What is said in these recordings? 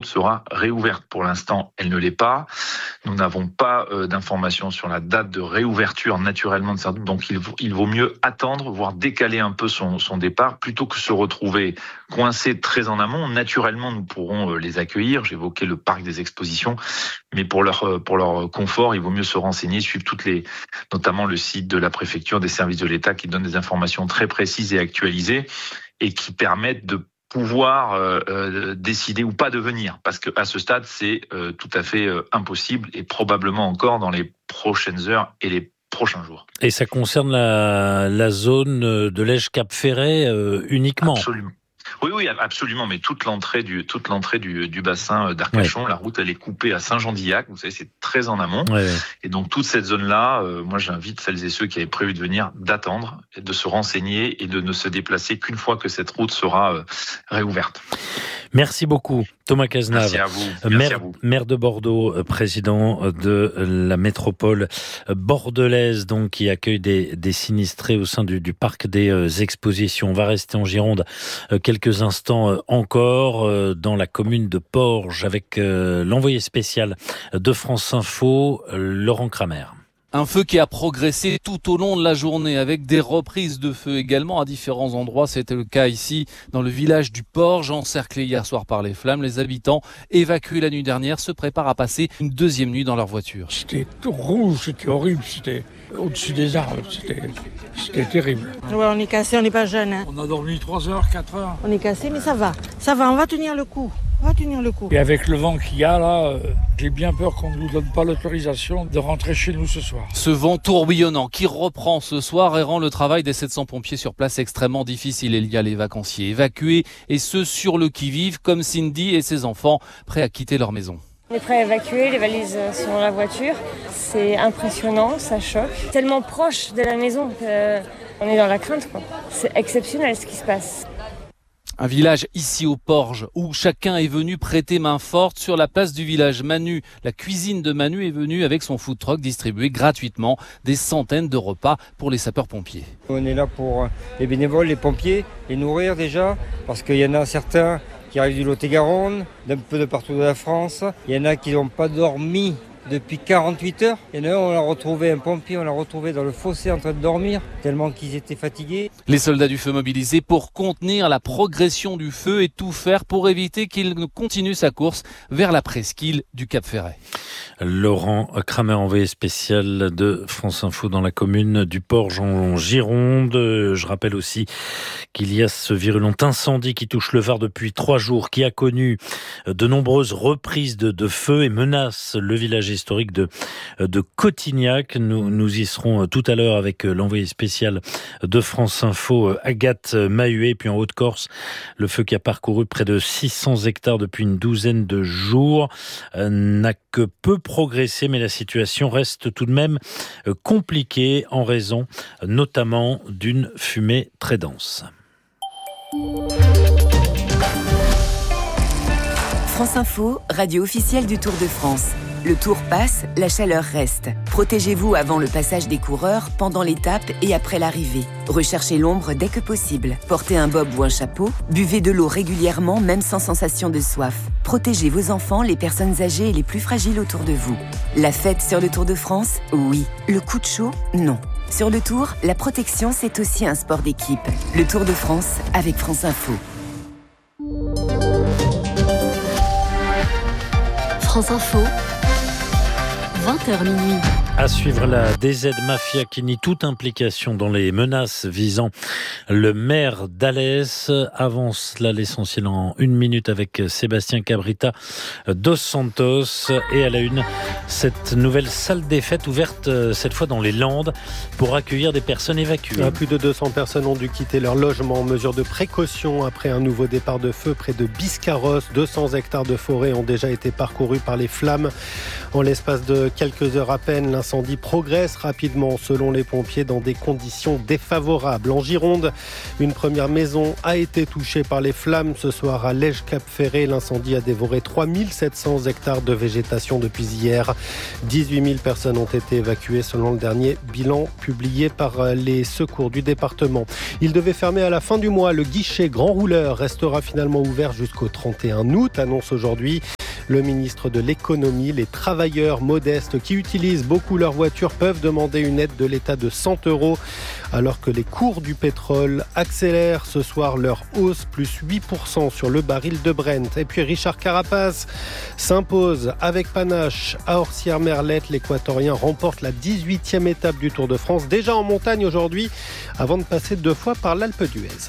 sera réouverte. Pour l'instant, elle ne l'est pas. Nous n'avons pas d'informations sur la date de réouverture naturellement de cette route. Donc il vaut mieux attendre, voire décaler un peu son départ, plutôt que se retrouver coincé très en amont. Naturellement, nous pourrons les accueillir. J'évoquais le parc des expositions, mais pour leur confort, il vaut mieux se renseigner, suivre notamment le site de la préfecture, des services de l'État qui donnent des informations très précises et actualisées et qui permettent de pouvoir décider ou pas de venir, parce qu'à ce stade, c'est tout à fait impossible et probablement encore dans les prochaines heures et les prochains jours. Et ça concerne la zone de Lège-Cap-Ferret uniquement. Absolument. Oui, absolument. Mais toute l'entrée du bassin d'Arcachon, la route, elle est coupée à Saint-Jean-d'Illac. Vous savez, c'est très en amont. Ouais. Et donc, toute cette zone-là, moi, j'invite celles et ceux qui avaient prévu de venir d'attendre, de se renseigner et de ne se déplacer qu'une fois que cette route sera réouverte. Merci beaucoup, Thomas Cazenave. Merci à vous. Maire de Bordeaux, président de la métropole bordelaise, donc, qui accueille des sinistrés au sein du parc des expositions. On va rester en Gironde quelques instants encore dans la commune de Porges avec l'envoyé spécial de France Info, Laurent Kramer. Un feu qui a progressé tout au long de la journée avec des reprises de feu également à différents endroits. C'était le cas ici dans le village du Porge, encerclé hier soir par les flammes. Les habitants évacués la nuit dernière se préparent à passer une deuxième nuit dans leur voiture. C'était tout rouge, c'était horrible, c'était au-dessus des arbres, c'était terrible. Ouais, on est cassé, on n'est pas jeune. On a dormi 3 heures, 4 heures. On est cassé, mais ça va, on va tenir le coup. Et avec le vent qu'il y a là, j'ai bien peur qu'on ne nous donne pas l'autorisation de rentrer chez nous ce soir. Ce vent tourbillonnant qui reprend ce soir et rend le travail des 700 pompiers sur place extrêmement difficile. Il y a les vacanciers évacués et ceux sur le qui-vive comme Cindy et ses enfants prêts à quitter leur maison. On est prêts à évacuer, les valises sont dans la voiture. C'est impressionnant, ça choque. Tellement proche de la maison qu'on est dans la crainte, quoi. C'est exceptionnel ce qui se passe. Un village ici au Porge où chacun est venu prêter main forte sur la place du village. Manu, la cuisine de Manu est venue avec son food truck distribuer gratuitement des centaines de repas pour les sapeurs-pompiers. On est là pour les bénévoles, les pompiers, les nourrir déjà, parce qu'il y en a certains qui arrivent du Lot-et-Garonne, d'un peu de partout de la France. Il y en a qui n'ont pas dormi depuis 48 heures. Il y en a un pompier, on l'a retrouvé dans le fossé en train de dormir, tellement qu'ils étaient fatigués. Les soldats du feu mobilisés pour contenir la progression du feu et tout faire pour éviter qu'il ne continue sa course vers la presqu'île du Cap-Ferret. Laurent Kramer, envoyé spécial de France Info dans la commune du Porge en Gironde. Je rappelle aussi qu'il y a ce virulent incendie qui touche le Var depuis 3 jours, qui a connu de nombreuses reprises de feu et menace le village historique de Cotignac. Nous y serons tout à l'heure avec l'envoyé spécial de France Info, Agathe Mahuet. Puis en Haute-Corse, le feu qui a parcouru près de 600 hectares depuis une douzaine de jours n'a que peu progressé, mais la situation reste tout de même compliquée en raison notamment d'une fumée très dense. France Info, radio officielle du Tour de France. Le Tour passe, la chaleur reste. Protégez-vous avant le passage des coureurs, pendant l'étape et après l'arrivée. Recherchez l'ombre dès que possible. Portez un bob ou un chapeau. Buvez de l'eau régulièrement, même sans sensation de soif. Protégez vos enfants, les personnes âgées et les plus fragiles autour de vous. La fête sur le Tour de France, oui. Le coup de chaud, non. Sur le Tour, la protection, c'est aussi un sport d'équipe. Le Tour de France avec France Info. France Info, 20h minuit. À suivre, la DZ Mafia qui nie toute implication dans les menaces visant le maire d'Alès. Avant cela, l'essentiel en 1 minute avec Sébastien Cabrita dos Santos. Et à la une, cette nouvelle salle des fêtes ouverte cette fois dans les Landes pour accueillir des personnes évacuées. Plus de 200 personnes ont dû quitter leur logement en mesure de précaution après un nouveau départ de feu près de Biscarrosse. 200 hectares de forêt ont déjà été parcourus par les flammes. En l'espace de quelques heures à peine, l'incendie progresse rapidement selon les pompiers dans des conditions défavorables. En Gironde, une première maison a été touchée par les flammes ce soir à Lège-Cap-Ferret. L'incendie a dévoré 3700 hectares de végétation depuis hier. 18 000 personnes ont été évacuées selon le dernier bilan publié par les secours du département. Il devait fermer à la fin du mois. Le guichet Grand Rouleur restera finalement ouvert jusqu'au 31 août, annonce aujourd'hui le ministre de l'économie. Les travailleurs modestes qui utilisent beaucoup leur voiture peuvent demander une aide de l'État de 100 €, alors que les cours du pétrole accélèrent ce soir leur hausse, plus 8% sur le baril de Brent. Et puis Richard Carapaz s'impose avec panache à Orsières-Merlette. L'Équatorien remporte la 18e étape du Tour de France, déjà en montagne aujourd'hui, avant de passer 2 fois par l'Alpe d'Huez.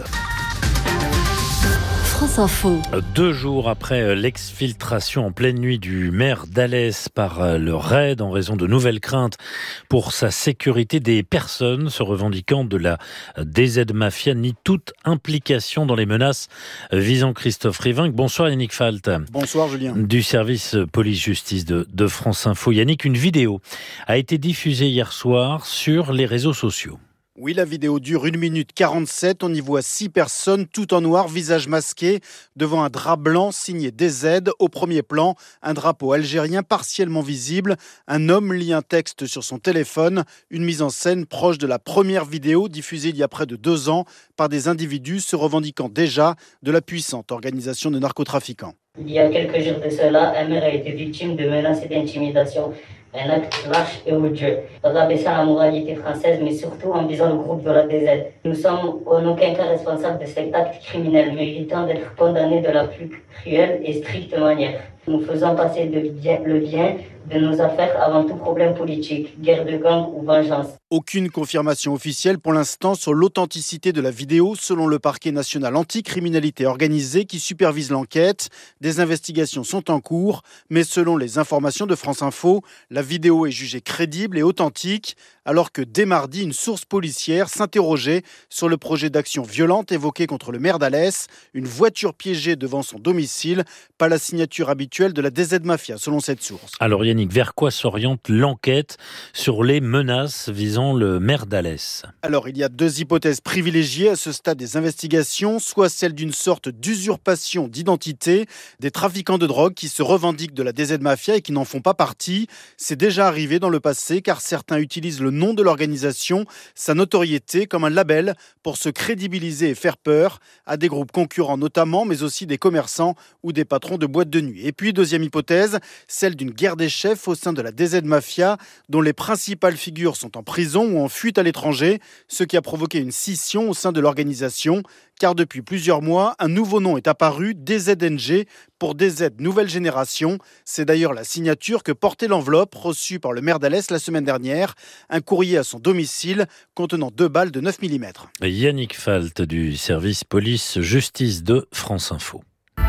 France Info. 2 jours après l'exfiltration en pleine nuit du maire d'Alès par le RAID en raison de nouvelles craintes pour sa sécurité, des personnes se revendiquant de la DZ Mafia nient toute implication dans les menaces visant Christophe Rivinc. Bonsoir Yannick Falt. Bonsoir Julien. Du service police-justice de France Info. Yannick, une vidéo a été diffusée hier soir sur les réseaux sociaux. Oui, la vidéo dure 1 minute 47. On y voit 6 personnes, tout en noir, visage masqué, devant un drap blanc signé DZ. Au premier plan, un drapeau algérien partiellement visible. Un homme lit un texte sur son téléphone. Une mise en scène proche de la première vidéo diffusée il y a près de 2 ans par des individus se revendiquant déjà de la puissante organisation de narcotrafiquants. Il y a quelques jours de cela, un maire a été victime de menaces et d'intimidation. Un acte lâche et odieux, rabaissant la moralité française, mais surtout en visant le groupe de la DZ. Nous sommes en aucun cas responsables de cet acte criminel, méritant d'être condamnés de la plus cruelle et stricte manière. Nous faisons passer le bien de nos affaires avant tout problème politique, guerre de gang ou vengeance. Aucune confirmation officielle pour l'instant sur l'authenticité de la vidéo selon le parquet national anticriminalité organisée qui supervise l'enquête. Des investigations sont en cours, mais selon les informations de France Info, la vidéo est jugée crédible et authentique, alors que dès mardi, une source policière s'interrogeait sur le projet d'action violente évoqué contre le maire d'Alès, une voiture piégée devant son domicile, pas la signature habituelle de la DZ Mafia selon cette source. Alors Yannick, vers quoi s'oriente l'enquête sur les menaces visant le maire d'Alès ? Alors il y a 2 hypothèses privilégiées à ce stade des investigations, soit celle d'une sorte d'usurpation d'identité, des trafiquants de drogue qui se revendiquent de la DZ Mafia et qui n'en font pas partie. C'est déjà arrivé dans le passé car certains utilisent le nom de l'organisation, sa notoriété comme un label pour se crédibiliser et faire peur à des groupes concurrents notamment, mais aussi des commerçants ou des patrons de boîtes de nuit. Et puis deuxième hypothèse, celle d'une guerre des chefs au sein de la DZ Mafia dont les principales figures sont en prison ou en fuite à l'étranger, ce qui a provoqué une scission au sein de l'organisation. Car depuis plusieurs mois, un nouveau nom est apparu, DZNG, pour DZ Nouvelle Génération. C'est d'ailleurs la signature que portait l'enveloppe reçue par le maire d'Alès la semaine dernière. Un courrier à son domicile contenant 2 balles de 9 mm. Yannick Falt du service police-justice de France Info.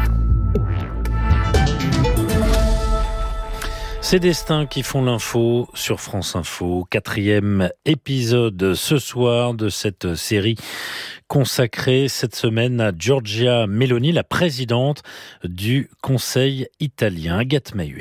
Ces destins qui font l'info sur France Info. 4e épisode ce soir de cette série consacrée cette semaine à Giorgia Meloni, la présidente du Conseil italien. Agathe Mahuet.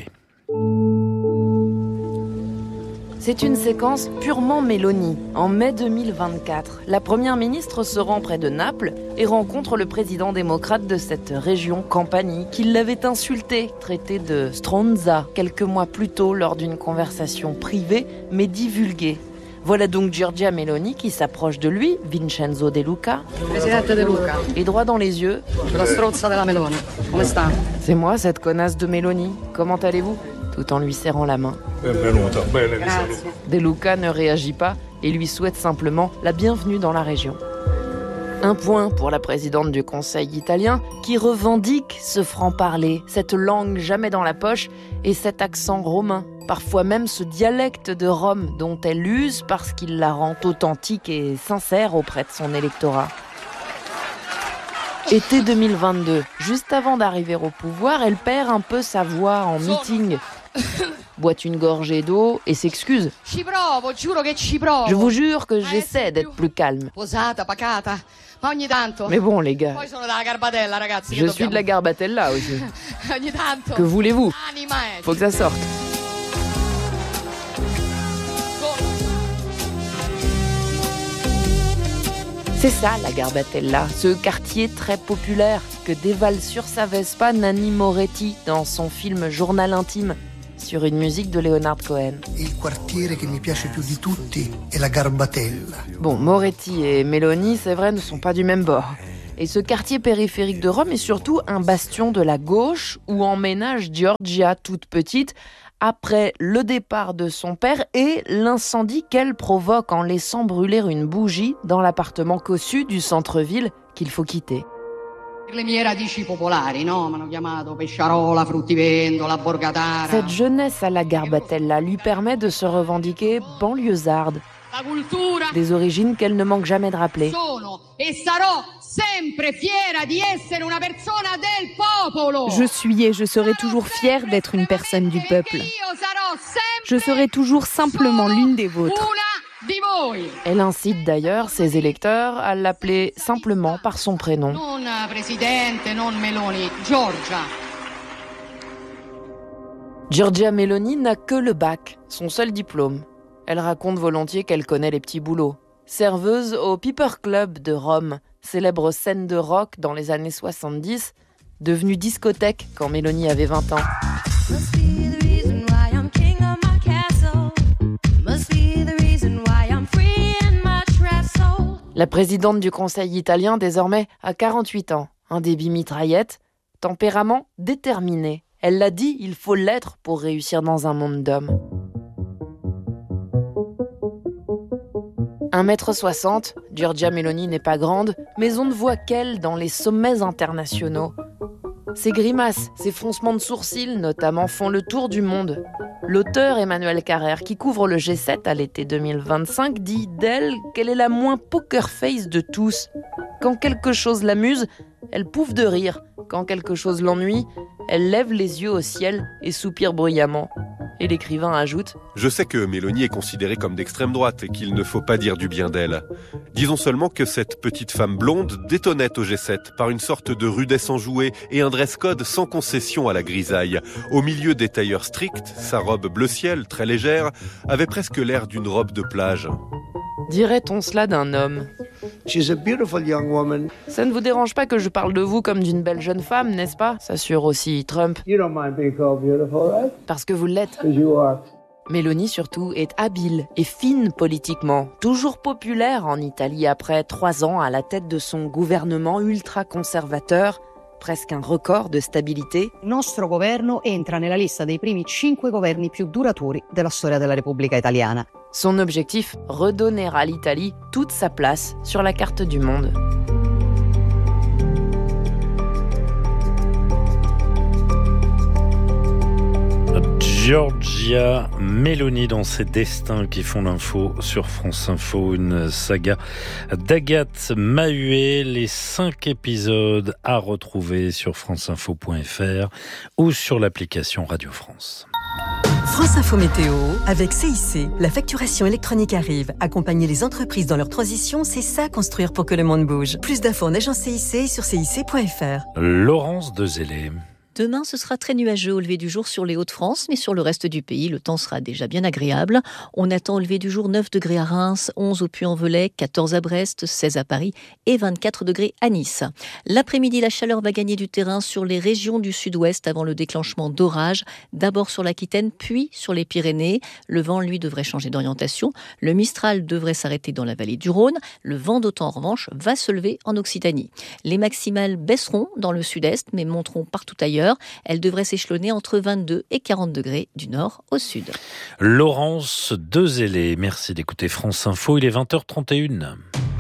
C'est une séquence purement Meloni. En mai 2024, la première ministre se rend près de Naples et rencontre le président démocrate de cette région, Campanie, qui l'avait insulté, traité de stronza quelques mois plus tôt lors d'une conversation privée mais divulguée. Voilà donc Giorgia Meloni qui s'approche de lui, Vincenzo De Luca. Presidente De Luca. Et droit dans les yeux. La strozza della Meloni. Come sta? C'est moi, cette connasse de Meloni. Comment allez-vous ? Tout en lui serrant la main. De Luca ne réagit pas et lui souhaite simplement la bienvenue dans la région. Un point pour la présidente du Conseil italien qui revendique ce franc-parler, cette langue jamais dans la poche et cet accent romain, parfois même ce dialecte de Rome dont elle use parce qu'il la rend authentique et sincère auprès de son électorat. Été 2022, juste avant d'arriver au pouvoir, elle perd un peu sa voix en meeting. Boite une gorgée d'eau et s'excuse. Je vous jure que j'essaie d'être plus calme. Mais bon les gars, je suis de la Garbatella aussi. Que voulez-vous ? Faut que ça sorte. C'est ça la Garbatella, ce quartier très populaire que dévale sur sa Vespa Nanni Moretti dans son film Journal intime, sur une musique de Leonard Cohen. Bon, Moretti et Meloni, c'est vrai, ne sont pas du même bord. Et ce quartier périphérique de Rome est surtout un bastion de la gauche où emménage Giorgia, toute petite, après le départ de son père et l'incendie qu'elle provoque en laissant brûler une bougie dans l'appartement cossu du centre-ville qu'il faut quitter. Cette jeunesse à la garbatella lui permet de se revendiquer banlieusarde. Des origines qu'elle ne manque jamais de rappeler. Je suis et je serai toujours fière d'être une personne du peuple. Je serai toujours simplement l'une des vôtres. Elle incite d'ailleurs ses électeurs à l'appeler simplement par son prénom. Giorgia Meloni n'a que le bac, son seul diplôme. Elle raconte volontiers qu'elle connaît les petits boulots. Serveuse au Piper Club de Rome, célèbre scène de rock dans les années 70, devenue discothèque quand Meloni avait 20 ans. La présidente du Conseil italien, désormais, a 48 ans. Un débit mitraillette, tempérament déterminé. Elle l'a dit, il faut l'être pour réussir dans un monde d'hommes. 1m60, Giorgia Meloni n'est pas grande, mais on ne voit qu'elle dans les sommets internationaux. Ses grimaces, ses froncements de sourcils notamment font le tour du monde. L'auteur Emmanuel Carrère, qui couvre le G7 à l'été 2025, dit d'elle qu'elle est la moins poker face de tous. Quand quelque chose l'amuse, elle pouffe de rire. Quand quelque chose l'ennuie, elle lève les yeux au ciel et soupire bruyamment. Et l'écrivain ajoute « Je sais que Meloni est considérée comme d'extrême droite et qu'il ne faut pas dire du bien d'elle. Disons seulement que cette petite femme blonde détonnait au G7 par une sorte de rudesse enjouée et un dress code sans concession à la grisaille. Au milieu des tailleurs stricts, sa robe bleu ciel, très légère, avait presque l'air d'une robe de plage. » Dirait-on cela d'un homme ? She's a beautiful young woman. Ça ne vous dérange pas que je parle de vous comme d'une belle jeune femme, n'est-ce pas ? S'assure aussi Trump. You don't mind being called beautiful, right? Parce que vous l'êtes. Because you are. Meloni, surtout, est habile et fine politiquement. Toujours populaire en Italie après 3 ans à la tête de son gouvernement ultra-conservateur. Presque un record de stabilité. Il nostro governo entra nella lista dei primi 5 governi più duratori della storia della Repubblica Italiana. Son objectif, redonner à l'Italie toute sa place sur la carte du monde. Giorgia Meloni dans ses destins qui font l'info sur France Info, une saga d'Agathe Mahuet, les 5 épisodes à retrouver sur franceinfo.fr ou sur l'application Radio France. France Info Météo avec CIC. La facturation électronique arrive. Accompagner les entreprises dans leur transition, c'est ça construire pour que le monde bouge. Plus d'infos en agence CIC sur cic.fr. Laurence Dezellé. Demain, ce sera très nuageux au lever du jour sur les Hauts-de-France, mais sur le reste du pays, le temps sera déjà bien agréable. On attend au lever du jour 9 degrés à Reims, 11 au Puy-en-Velay, 14 à Brest, 16 à Paris et 24 degrés à Nice. L'après-midi, la chaleur va gagner du terrain sur les régions du sud-ouest avant le déclenchement d'orages, d'abord sur l'Aquitaine, puis sur les Pyrénées. Le vent, lui, devrait changer d'orientation. Le Mistral devrait s'arrêter dans la vallée du Rhône. Le vent d'OTAN, en revanche, va se lever en Occitanie. Les maximales baisseront dans le sud-est, mais monteront partout ailleurs. Elle devrait s'échelonner entre 22 et 40 degrés du nord au sud. Laurence Dezellé, merci d'écouter France Info, il est 20h31.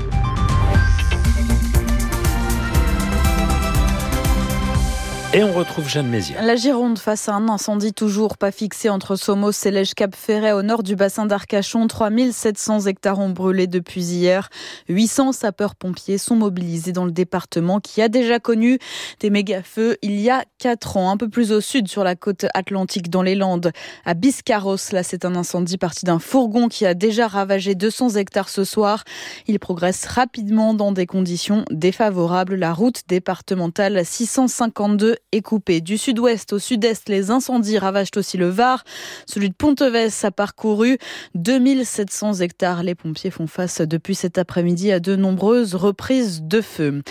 Et on retrouve Jeanne Mézières. La Gironde face à un incendie toujours pas fixé entre Somos et Lège-Cap-Ferret au nord du bassin d'Arcachon. 3700 hectares ont brûlé depuis hier. 800 sapeurs-pompiers sont mobilisés dans le département qui a déjà connu des méga-feux il y a 4 ans. Un peu plus au sud sur la côte atlantique dans les Landes. À Biscarrosse, là c'est un incendie parti d'un fourgon qui a déjà ravagé 200 hectares ce soir. Il progresse rapidement dans des conditions défavorables. La route départementale 652 est coupée. Du sud-ouest au sud-est, les incendies ravagent aussi le Var. Celui de Ponteves a parcouru 2700 hectares. Les pompiers font face depuis cet après-midi à de nombreuses reprises de feu.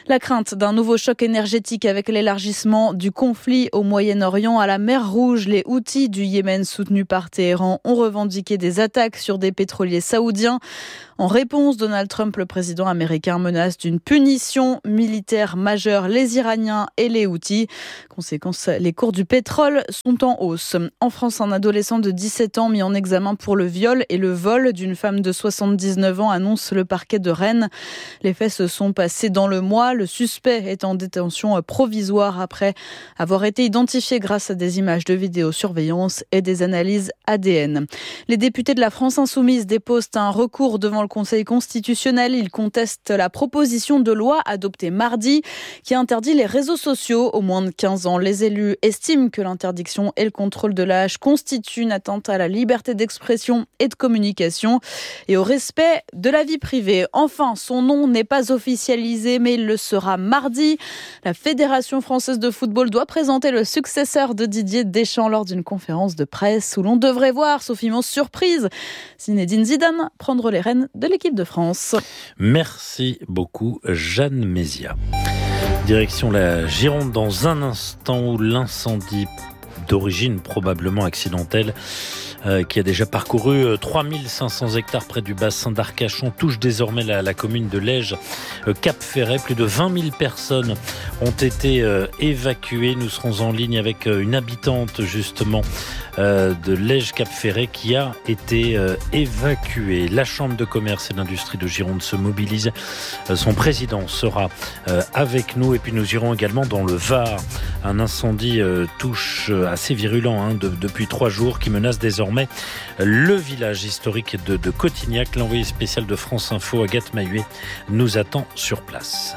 La crainte d'un nouveau choc énergétique avec l'élargissement du conflit au Moyen-Orient à la mer Rouge. Les Houthis du Yémen soutenus par Téhéran ont revendiqué des attaques sur des pétroliers saoudiens. En réponse, Donald Trump, le président américain, menace d'une punition militaire majeure les Iraniens et les Houthis. Conséquence, les cours du pétrole sont en hausse. En France, un adolescent de 17 ans mis en examen pour le viol et le vol d'une femme de 79 ans, annonce le parquet de Rennes. Les faits se sont passés dans le mois. Le suspect est en détention provisoire après avoir été identifié grâce à des images de vidéosurveillance et des analyses ADN. Les députés de la France Insoumise déposent un recours devant le Conseil constitutionnel. Ils contestent la proposition de loi adoptée mardi qui interdit les réseaux sociaux aux moins de 15 ans. Les élus estiment que l'interdiction et le contrôle de l'âge constituent une atteinte à la liberté d'expression et de communication et au respect de la vie privée. Enfin, son nom n'est pas officialisé, mais il le sera mardi. La Fédération française de football doit présenter le successeur de Didier Deschamps lors d'une conférence de presse où l'on devrait voir, sauf immense surprise, Zinedine Zidane prendre les rênes de l'équipe de France. Merci beaucoup, Jeanne Mézia. Direction la Gironde dans un instant où l'incendie d'origine probablement accidentelle qui a déjà parcouru 3500 hectares près du bassin d'Arcachon, touche désormais la commune de Lège, Cap-Ferret. Plus de 20 000 personnes ont été évacuées. Nous serons en ligne avec une habitante justement de Lège-Cap-Ferret qui a été évacuée. La Chambre de commerce et d'industrie de Gironde se mobilise. Son président sera avec nous et puis nous irons également dans le Var. Un incendie touche assez virulent depuis 3 jours qui menace désormais le village historique de Cotignac. L'envoyé spécial de France Info, Agathe Mahuet, nous attend sur place.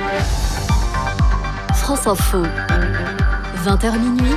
France Info, 20h minuit.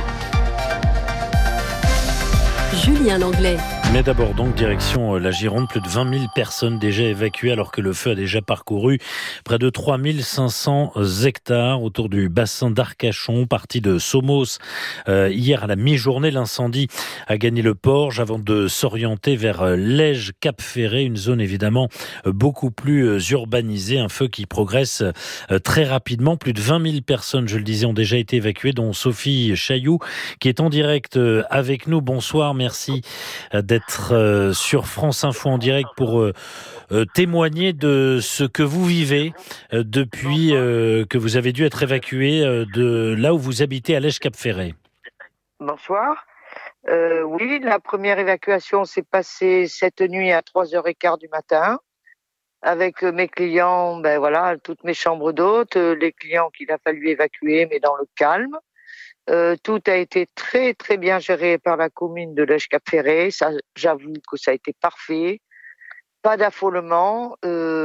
Julien Langlais. Mais d'abord donc direction la Gironde, plus de 20 000 personnes déjà évacuées alors que le feu a déjà parcouru près de 3 500 hectares autour du bassin d'Arcachon, parti de Somos. Hier à la mi-journée, l'incendie a gagné le Porge avant de s'orienter vers Lège-Cap-Ferret, une zone évidemment beaucoup plus urbanisée, un feu qui progresse très rapidement. Plus de 20 000 personnes, je le disais, ont déjà été évacuées, dont Sophie Chailloux qui est en direct avec nous. Bonsoir, merci d'être sur France Info en direct pour témoigner de ce que vous vivez depuis que vous avez dû être évacué de là où vous habitez à Lège-Cap-Ferret. Bonsoir. Oui, la première évacuation s'est passée cette nuit à 3h15 du matin avec mes clients, toutes mes chambres d'hôtes, les clients qu'il a fallu évacuer mais dans le calme. Tout a été très très bien géré par la commune de Lège-Cap-Ferret. Ça, j'avoue que ça a été parfait. Pas d'affolement.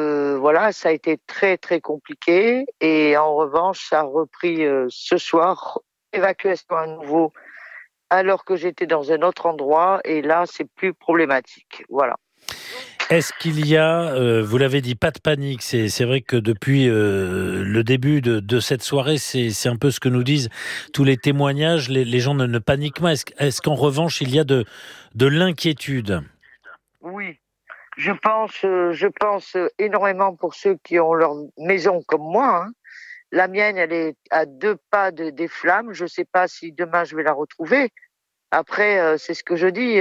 Ça a été très très compliqué. Et en revanche, ça a repris ce soir. Évacuation à nouveau, alors que j'étais dans un autre endroit. Et là, c'est plus problématique. Voilà. Est-ce qu'il y a, vous l'avez dit, pas de panique? C'est vrai que depuis le début de cette soirée, c'est un peu ce que nous disent tous les témoignages. Les gens ne paniquent pas. Est-ce qu'en revanche, il y a de l'inquiétude? Oui, je pense énormément pour ceux qui ont leur maison comme moi. La mienne, elle est à 2 pas des flammes. Je ne sais pas si demain je vais la retrouver. Après, c'est ce que je dis.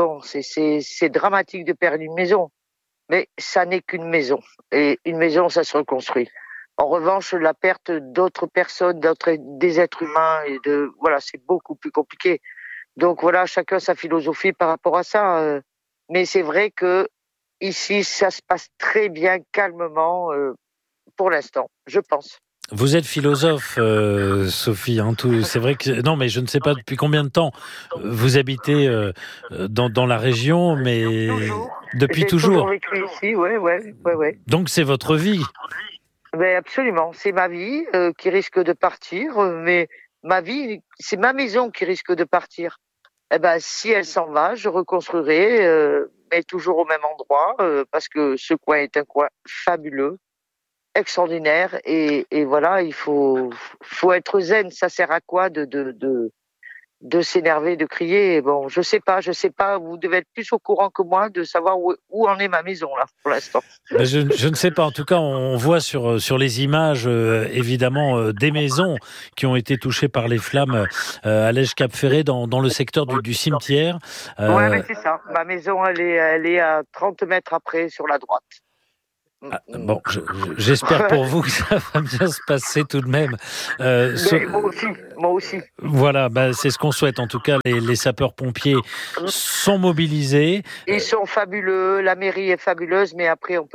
C'est dramatique de perdre une maison. Mais ça n'est qu'une maison. Et une maison, ça se reconstruit. En revanche, la perte d'autres personnes, des êtres humains, c'est beaucoup plus compliqué. Donc voilà, chacun sa philosophie par rapport à ça. Mais c'est vrai que ici, ça se passe très bien, calmement, pour l'instant, je pense. Vous êtes philosophe, Sophie. C'est vrai que non, mais je ne sais pas depuis combien de temps vous habitez dans la région, mais depuis toujours. J'ai toujours vécu ici, ouais. Donc c'est votre vie. Mais absolument, c'est ma vie qui risque de partir, mais ma vie, c'est ma maison qui risque de partir. Si elle s'en va, je reconstruirai, mais toujours au même endroit, parce que ce coin est un coin fabuleux. Extraordinaire et voilà, il faut être zen. Ça sert à quoi de de s'énerver, de crier. Bon, je sais pas. Vous devez être plus au courant que moi de savoir où en est ma maison là pour l'instant. Je ne sais pas. En tout cas, on voit sur les images évidemment des maisons qui ont été touchées par les flammes à Lège-Cap-Ferré dans le secteur du cimetière. Ouais, mais c'est ça. Ma maison, elle est à 30 mètres après sur la droite. Bon, j'espère pour vous que ça va bien se passer tout de même. Moi aussi. Voilà, c'est ce qu'on souhaite. En tout cas, les sapeurs-pompiers sont mobilisés. Ils sont fabuleux, la mairie est fabuleuse, mais après on peut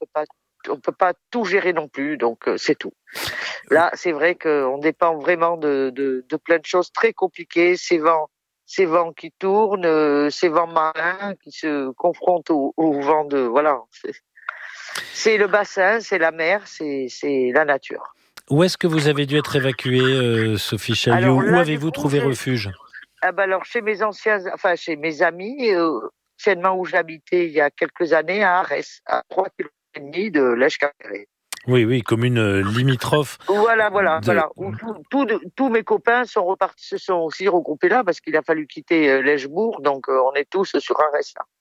pas tout gérer non plus, donc c'est tout. Là, c'est vrai qu'on dépend vraiment de plein de choses très compliquées. Ces vents qui tournent, ces vents marins qui se confrontent au vent de voilà. C'est le bassin, c'est la mer, c'est la nature. Où est-ce que vous avez dû être évacuée, Sophie Chaillot? Où avez-vous trouvé refuge? Alors chez chez mes amis, anciennement où j'habitais il y a quelques années à Arès, à 3,5 km de Lège-Cap-Ferré. Oui, commune limitrophe. Voilà. Où tous mes copains se sont aussi regroupés là parce qu'il a fallu quitter Lège-Bourg, donc on est tous sur Arès là.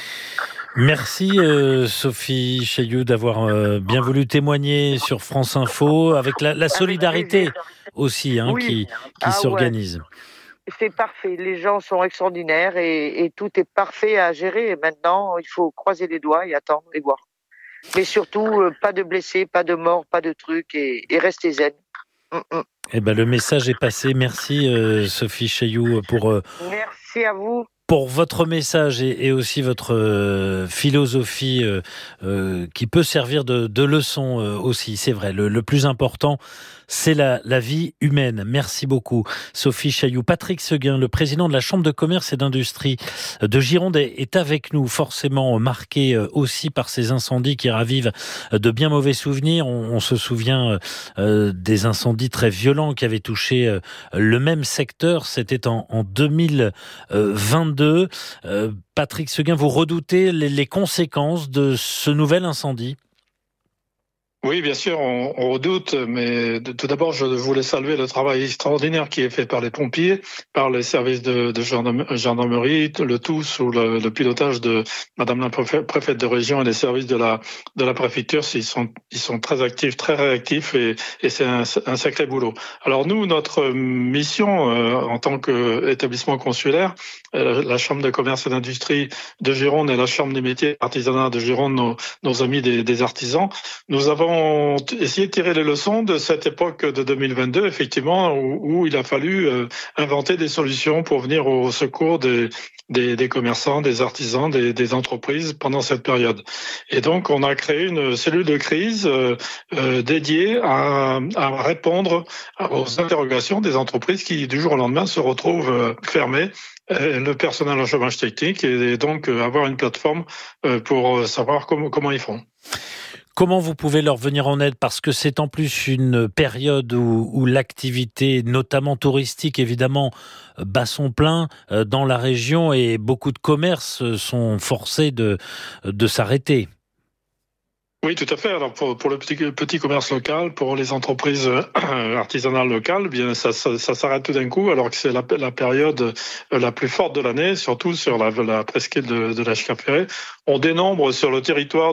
Merci Sophie Chaillot d'avoir bien voulu témoigner sur France Info avec la solidarité aussi qui s'organise. Ouais. C'est parfait, les gens sont extraordinaires et tout est parfait à gérer. Maintenant, il faut croiser les doigts et attendre et voir. Mais surtout, pas de blessés, pas de morts, pas de trucs et restez zen. Le message est passé. Merci Sophie Chaillot Merci à vous. Pour votre message et aussi votre philosophie qui peut servir de leçon aussi. C'est vrai, le plus important, c'est la vie humaine. Merci beaucoup, Sophie Chaillot. Patrick Seguin, le président de la Chambre de commerce et d'industrie de Gironde, est avec nous, forcément marqué aussi par ces incendies qui ravivent de bien mauvais souvenirs. On se souvient des incendies très violents qui avaient touché le même secteur. C'était en 2022. Patrick Seguin, vous redoutez les conséquences de ce nouvel incendie? Oui, bien sûr, on redoute, mais tout d'abord, je voulais saluer le travail extraordinaire qui est fait par les pompiers, par les services de gendarmerie, le tout sous le pilotage de Madame la préfète de région et les services de la préfecture. Ils sont très actifs, très réactifs et c'est un sacré boulot. Alors nous, notre mission en tant qu'établissement consulaire, la Chambre de commerce et d'industrie de Gironde et la Chambre des métiers et artisanat de Gironde, nos amis des artisans, nous avons essayé de tirer les leçons de cette époque de 2022, effectivement, où il a fallu inventer des solutions pour venir au secours des commerçants, des artisans, des entreprises pendant cette période. Et donc, on a créé une cellule de crise dédiée à répondre aux interrogations des entreprises qui, du jour au lendemain, se retrouvent fermées. Le personnel en chômage technique et donc avoir une plateforme pour savoir comment ils font. Comment vous pouvez leur venir en aide? Parce que c'est en plus une période où l'activité, notamment touristique, évidemment, bat son plein dans la région et beaucoup de commerces sont forcés de s'arrêter. Oui, tout à fait. Alors pour le petit commerce local, pour les entreprises artisanales locales, bien ça s'arrête tout d'un coup, alors que c'est la période la plus forte de l'année, surtout sur la presqu'île de Lège-Cap-Ferré. On dénombre sur le territoire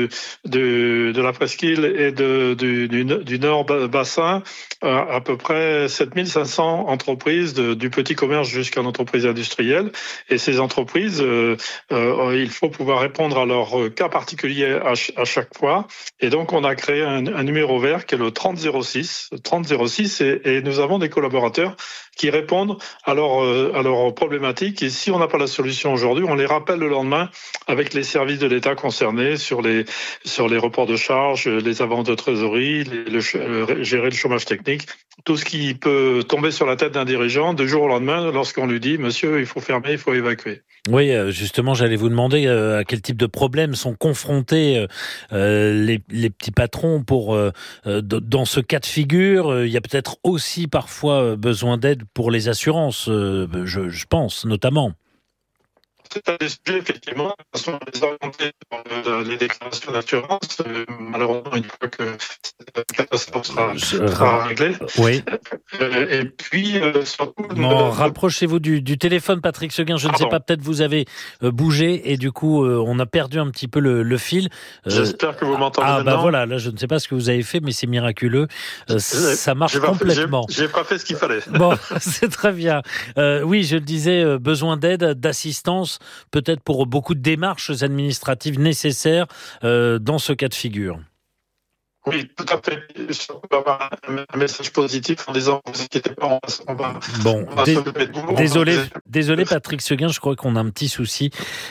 de la presqu'île et du nord bassin à peu près 7500 entreprises du petit commerce jusqu'à l'entreprise industrielle. Et ces entreprises, il faut pouvoir répondre à leurs cas particuliers à chaque fois. Et donc, on a créé un numéro vert qui est le 3006. Et nous avons des collaborateurs qui répondent à leurs problématiques. Et si on n'a pas la solution aujourd'hui, on les rappelle le lendemain avec les services de l'État concernés sur les reports de charges, les avances de trésorerie, gérer le chômage technique, tout ce qui peut tomber sur la tête d'un dirigeant du jour au lendemain lorsqu'on lui dit « Monsieur, il faut fermer, il faut évacuer ». Oui, justement, j'allais vous demander à quel type de problèmes sont confrontés les petits patrons dans ce cas de figure. Il y a peut-être aussi parfois besoin d'aide pour les assurances, je pense, notamment. c'est un des sujets, effectivement, de toute façon, les orienter dans les déclarations d'assurance, malheureusement, une fois que cette catastrophe sera réglée. Oui. Et puis, surtout... rapprochez-vous du téléphone, Patrick Seguin. Je ne sais pas, peut-être vous avez bougé et du coup, on a perdu un petit peu le fil. J'espère que vous m'entendez maintenant. Voilà, là, je ne sais pas ce que vous avez fait, mais c'est miraculeux. Ça marche complètement. J'ai pas fait ce qu'il fallait. Bon, c'est très bien. Oui, je le disais, besoin d'aide, d'assistance, peut-être pour beaucoup de démarches administratives nécessaires dans ce cas de figure. Oui, tout à fait. On va avoir un message positif en disant ne vous inquiétez pas, on va s'occuper de vous. Désolé Patrick Seguin, je crois qu'on a un petit souci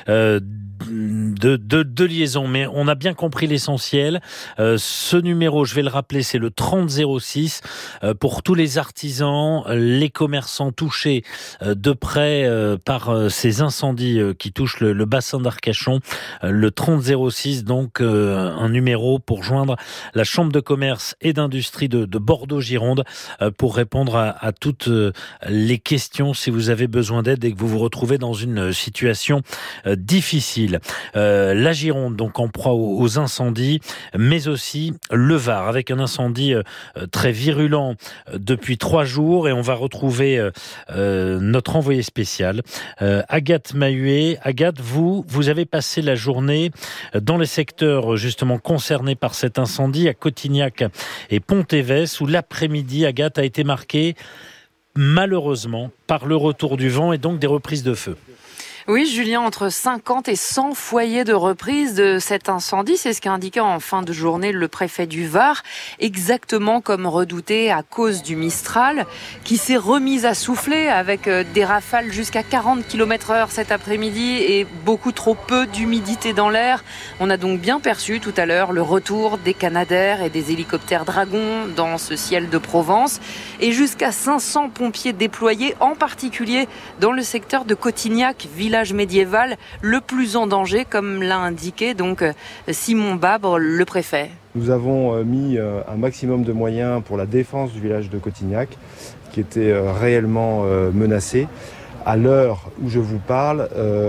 de liaison, mais on a bien compris l'essentiel. Ce numéro, je vais le rappeler, c'est le 3006 pour tous les artisans, les commerçants touchés de près par ces incendies qui touchent le bassin d'Arcachon. Le 3006, donc un numéro pour joindre la Chambre de commerce et d'industrie de Bordeaux-Gironde pour répondre à toutes les questions si vous avez besoin d'aide et que vous vous retrouvez dans une situation difficile. La Gironde, donc en proie aux incendies, mais aussi le Var, avec un incendie très virulent depuis 3 jours. Et on va retrouver notre envoyé spécial, Agathe Mahuet. Agathe, vous avez passé la journée dans les secteurs justement concernés par cet incendie, à Cotignac et Pont-Évès, où l'après-midi, Agathe, a été marquée malheureusement par le retour du vent et donc des reprises de feu. Oui, Julien, entre 50 et 100 foyers de reprise de cet incendie, c'est ce qu'a indiqué en fin de journée le préfet du Var, exactement comme redouté à cause du Mistral, qui s'est remise à souffler avec des rafales jusqu'à 40 km/h cet après-midi et beaucoup trop peu d'humidité dans l'air. On a donc bien perçu tout à l'heure le retour des Canadair et des hélicoptères Dragon dans ce ciel de Provence, et jusqu'à 500 pompiers déployés, en particulier dans le secteur de Cotignac, village médiéval le plus en danger, comme l'a indiqué donc Simon Babre, le préfet. Nous avons mis un maximum de moyens pour la défense du village de Cotignac, qui était réellement menacé. À l'heure où je vous parle,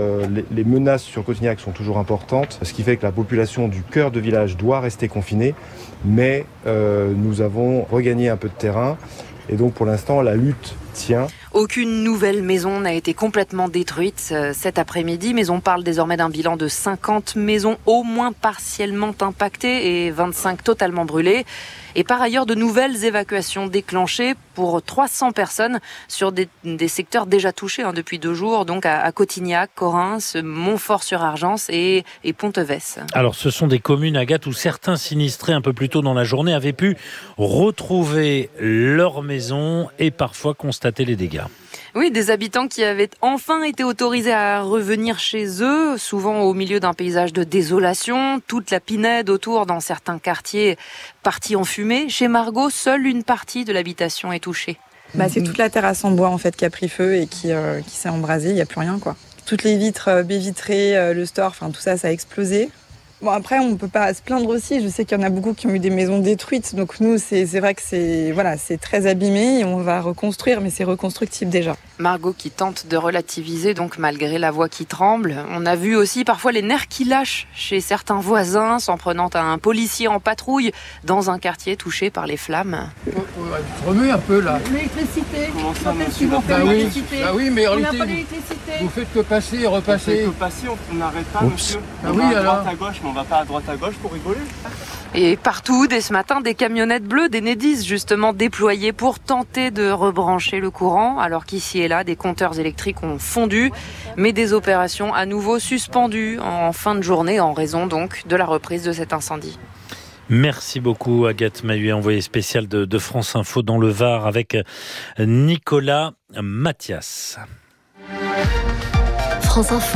les menaces sur Cotignac sont toujours importantes, ce qui fait que la population du cœur de village doit rester confinée, mais nous avons regagné un peu de terrain. Et donc pour l'instant, la lutte tient. Aucune nouvelle maison n'a été complètement détruite cet après-midi, mais on parle désormais d'un bilan de 50 maisons au moins partiellement impactées et 25 totalement brûlées. Et par ailleurs, de nouvelles évacuations déclenchées pour 300 personnes sur des secteurs déjà touchés depuis 2 jours, donc à Cotignac, Correns, Montfort-sur-Argence et Pont-Évès. Alors ce sont des communes, Agathe, où certains sinistrés un peu plus tôt dans la journée avaient pu retrouver leur maison et parfois constater les dégâts. Oui, des habitants qui avaient enfin été autorisés à revenir chez eux, souvent au milieu d'un paysage de désolation, toute la pinède autour dans certains quartiers partie en fumée. Chez Margot, seule une partie de l'habitation est touchée. C'est toute la terrasse en bois en fait qui a pris feu et qui s'est embrasée, il n'y a plus rien quoi. Toutes les vitres, baies vitrées, le store, tout ça, ça a explosé. Bon, après, on ne peut pas se plaindre aussi. Je sais qu'il y en a beaucoup qui ont eu des maisons détruites. Donc nous, c'est vrai que c'est très abîmé et on va reconstruire, mais c'est reconstructible déjà. Margot qui tente de relativiser, donc malgré la voix qui tremble. On a vu aussi parfois les nerfs qui lâchent chez certains voisins, s'en prenant à un policier en patrouille dans un quartier touché par les flammes. Remue un peu là. L'électricité. Comment ça, monsieur ? Oui, mais en réalité, vous faites que passer et repasser. On fait que passer, on n'arrête pas, monsieur. On va à droite à gauche, mais on va pas à droite à gauche pour rigoler. Et partout, dès ce matin, des camionnettes bleues, des Nedis justement déployées pour tenter de rebrancher le courant, alors qu'ici et là, des compteurs électriques ont fondu, mais des opérations à nouveau suspendues en fin de journée en raison donc de la reprise de cet incendie. Merci beaucoup Agathe Mahuet, envoyée spéciale de France Info dans le Var avec Nicolas Mathias. France Info,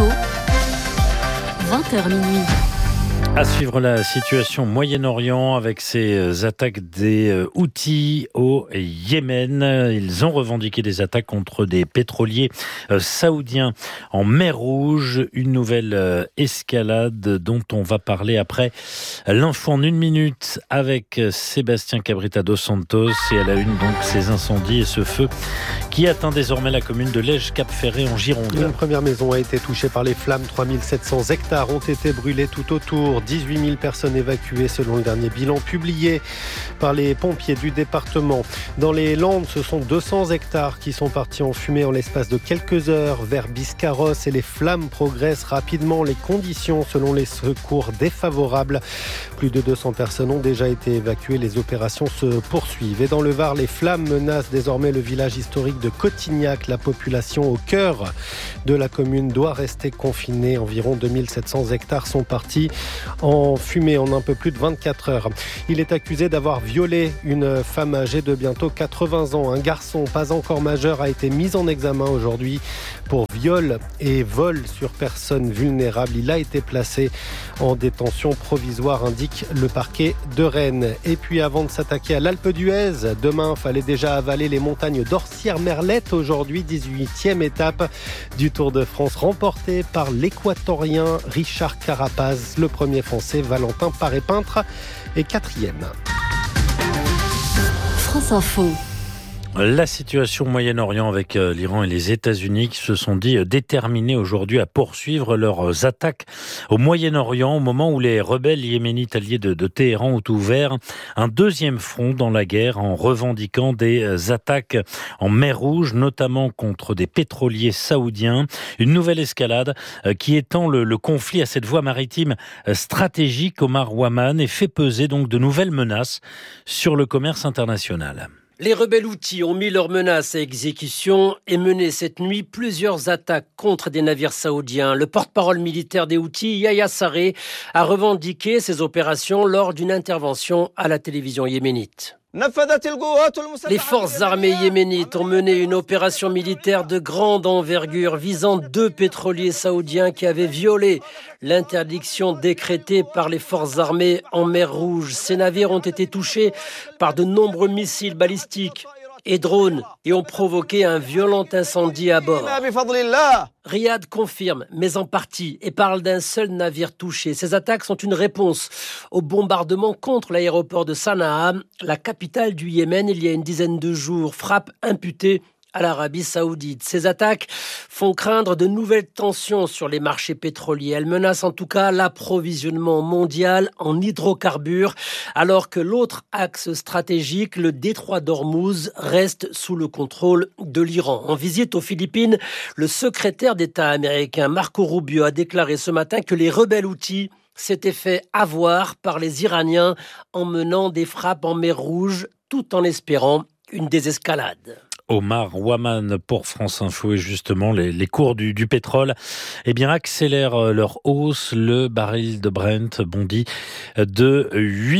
20h minuit. À suivre la situation au Moyen-Orient avec ces attaques des Houthis au Yémen. Ils ont revendiqué des attaques contre des pétroliers saoudiens en mer Rouge. Une nouvelle escalade dont on va parler après l'info en 1 minute avec Sébastien Cabrita dos Santos. Et à la une donc ces incendies et ce feu qui qui atteint désormais la commune de Lège-Cap-Ferré en Gironde. Une première maison a été touchée par les flammes. 3700 hectares ont été brûlés tout autour. 18 000 personnes évacuées selon le dernier bilan publié par les pompiers du département. Dans les Landes, ce sont 200 hectares qui sont partis en fumée en l'espace de quelques heures vers Biscarrosse et les flammes progressent rapidement. Les conditions, selon les secours, défavorables. Plus de 200 personnes ont déjà été évacuées. Les opérations se poursuivent. Et dans le Var, les flammes menacent désormais le village historique de Cotignac. La population au cœur de la commune doit rester confinée. Environ 2700 hectares sont partis en fumée en un peu plus de 24 heures. Il est accusé d'avoir violé une femme âgée de bientôt 80 ans. Un garçon pas encore majeur a été mis en examen aujourd'hui pour viol et vol sur personnes vulnérables. Il a été placé en détention provisoire, indique le parquet de Rennes. Et puis avant de s'attaquer à l'Alpe d'Huez, demain, fallait déjà avaler les montagnes d'Orsières-Merlette. Aujourd'hui, 18e étape du Tour de France remportée par l'Équatorien Richard Carapaz. Le premier Français, Valentin Paré-Peintre, est 4e. France Info. La situation au Moyen-Orient avec l'Iran et les États-Unis qui se sont dit déterminés aujourd'hui à poursuivre leurs attaques au Moyen-Orient au moment où les rebelles yéménites alliés de Téhéran ont ouvert un deuxième front dans la guerre en revendiquant des attaques en mer Rouge, notamment contre des pétroliers saoudiens. Une nouvelle escalade qui étend le conflit à cette voie maritime stratégique, Omar Ouaman, et fait peser donc de nouvelles menaces sur le commerce international. Les rebelles Houthis ont mis leurs menaces à exécution et mené cette nuit plusieurs attaques contre des navires saoudiens. Le porte-parole militaire des Houthis, Yahya Sarré, a revendiqué ces opérations lors d'une intervention à la télévision yéménite. Les forces armées yéménites ont mené une opération militaire de grande envergure visant 2 pétroliers saoudiens qui avaient violé l'interdiction décrétée par les forces armées en mer Rouge. Ces navires ont été touchés par de nombreux missiles balistiques et drones et ont provoqué un violent incendie à bord. Riyad confirme, mais en partie, et parle d'un seul navire touché. Ces attaques sont une réponse au bombardement contre l'aéroport de Sanaa, la capitale du Yémen, il y a une dizaine de jours. Frappe imputée à l'Arabie Saoudite. Ces attaques font craindre de nouvelles tensions sur les marchés pétroliers. Elles menacent en tout cas l'approvisionnement mondial en hydrocarbures, alors que l'autre axe stratégique, le détroit d'Ormuz, reste sous le contrôle de l'Iran. En visite aux Philippines, le secrétaire d'État américain Marco Rubio a déclaré ce matin que les rebelles Houthis s'étaient fait avoir par les Iraniens en menant des frappes en mer Rouge, tout en espérant une désescalade. Omar Ouaman pour France Info. Et justement, les cours du pétrole accélèrent leur hausse. Le baril de Brent bondit de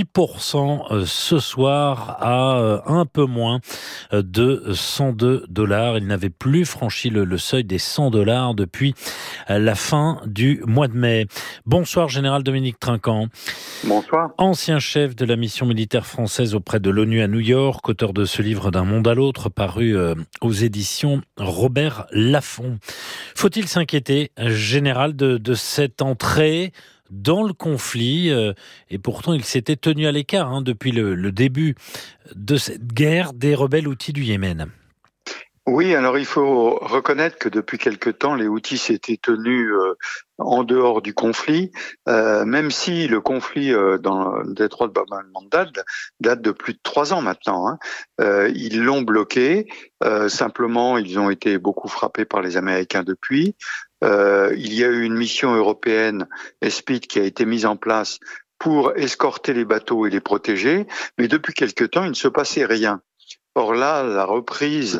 8% ce soir à un peu moins de $102. Il n'avait plus franchi le seuil des $100 depuis la fin du mois de mai. Bonsoir, général Dominique Trinquant. Bonsoir. Ancien chef de la mission militaire française auprès de l'ONU à New York, auteur de ce livre D'un monde à l'autre, paru aux éditions Robert Laffont. Faut-il s'inquiéter, général, de cette entrée dans le conflit, et pourtant il s'était tenu à l'écart depuis le début de cette guerre des rebelles Houthis du Yémen? Oui, alors il faut reconnaître que depuis quelque temps, les Houthis s'étaient tenus en dehors du conflit, même si le conflit dans le détroit de Bab el-Mandeb date de plus de 3 ans maintenant. Ils l'ont bloqué, simplement ils ont été beaucoup frappés par les Américains depuis. Il y a eu une mission européenne, ESPID, qui a été mise en place pour escorter les bateaux et les protéger, mais depuis quelque temps, il ne se passait rien. Or là, la reprise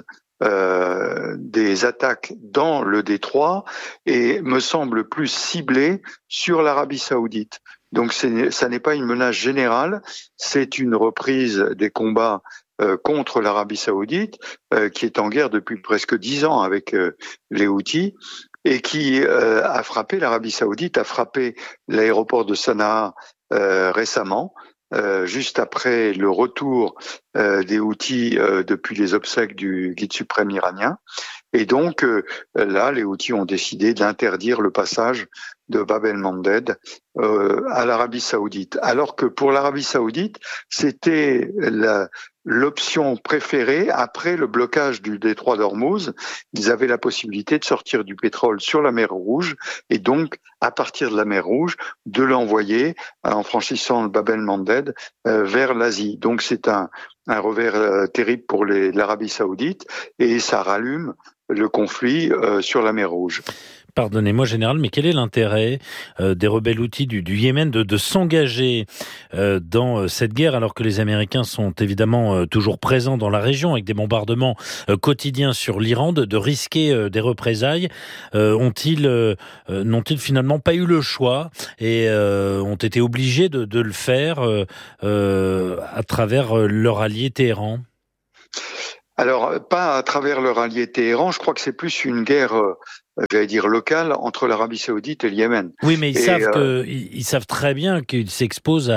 des attaques dans le détroit et me semble plus ciblée sur l'Arabie Saoudite. Donc ça n'est pas une menace générale, c'est une reprise des combats contre l'Arabie Saoudite qui est en guerre depuis presque 10 ans avec les Houthis et qui a frappé l'Arabie Saoudite, a frappé l'aéroport de Sanaa récemment. Juste après le retour des Houthis depuis les obsèques du guide suprême iranien. Et donc là, les Houthis ont décidé d'interdire le passage de Bab el-Mandeb à l'Arabie Saoudite. Alors que pour l'Arabie Saoudite, c'était l'option préférée après le blocage du détroit d'Ormuz. Ils avaient la possibilité de sortir du pétrole sur la mer Rouge et donc, à partir de la mer Rouge, de l'envoyer en franchissant le Bab el-Mandeb vers l'Asie. Donc c'est un revers terrible pour l'Arabie Saoudite et ça rallume le conflit sur la mer Rouge. Pardonnez-moi, général, mais quel est l'intérêt des rebelles houthis du Yémen de s'engager dans cette guerre alors que les Américains sont évidemment toujours présents dans la région avec des bombardements quotidiens sur l'Iran, de risquer des représailles? N'ont-ils finalement pas eu le choix et ont été obligés de le faire à travers leur allié Téhéran? Alors, pas à travers leur allié Téhéran, je crois que c'est plus une guerre, locale entre l'Arabie Saoudite et le Yémen. Oui, mais ils savent très bien qu'ils s'exposent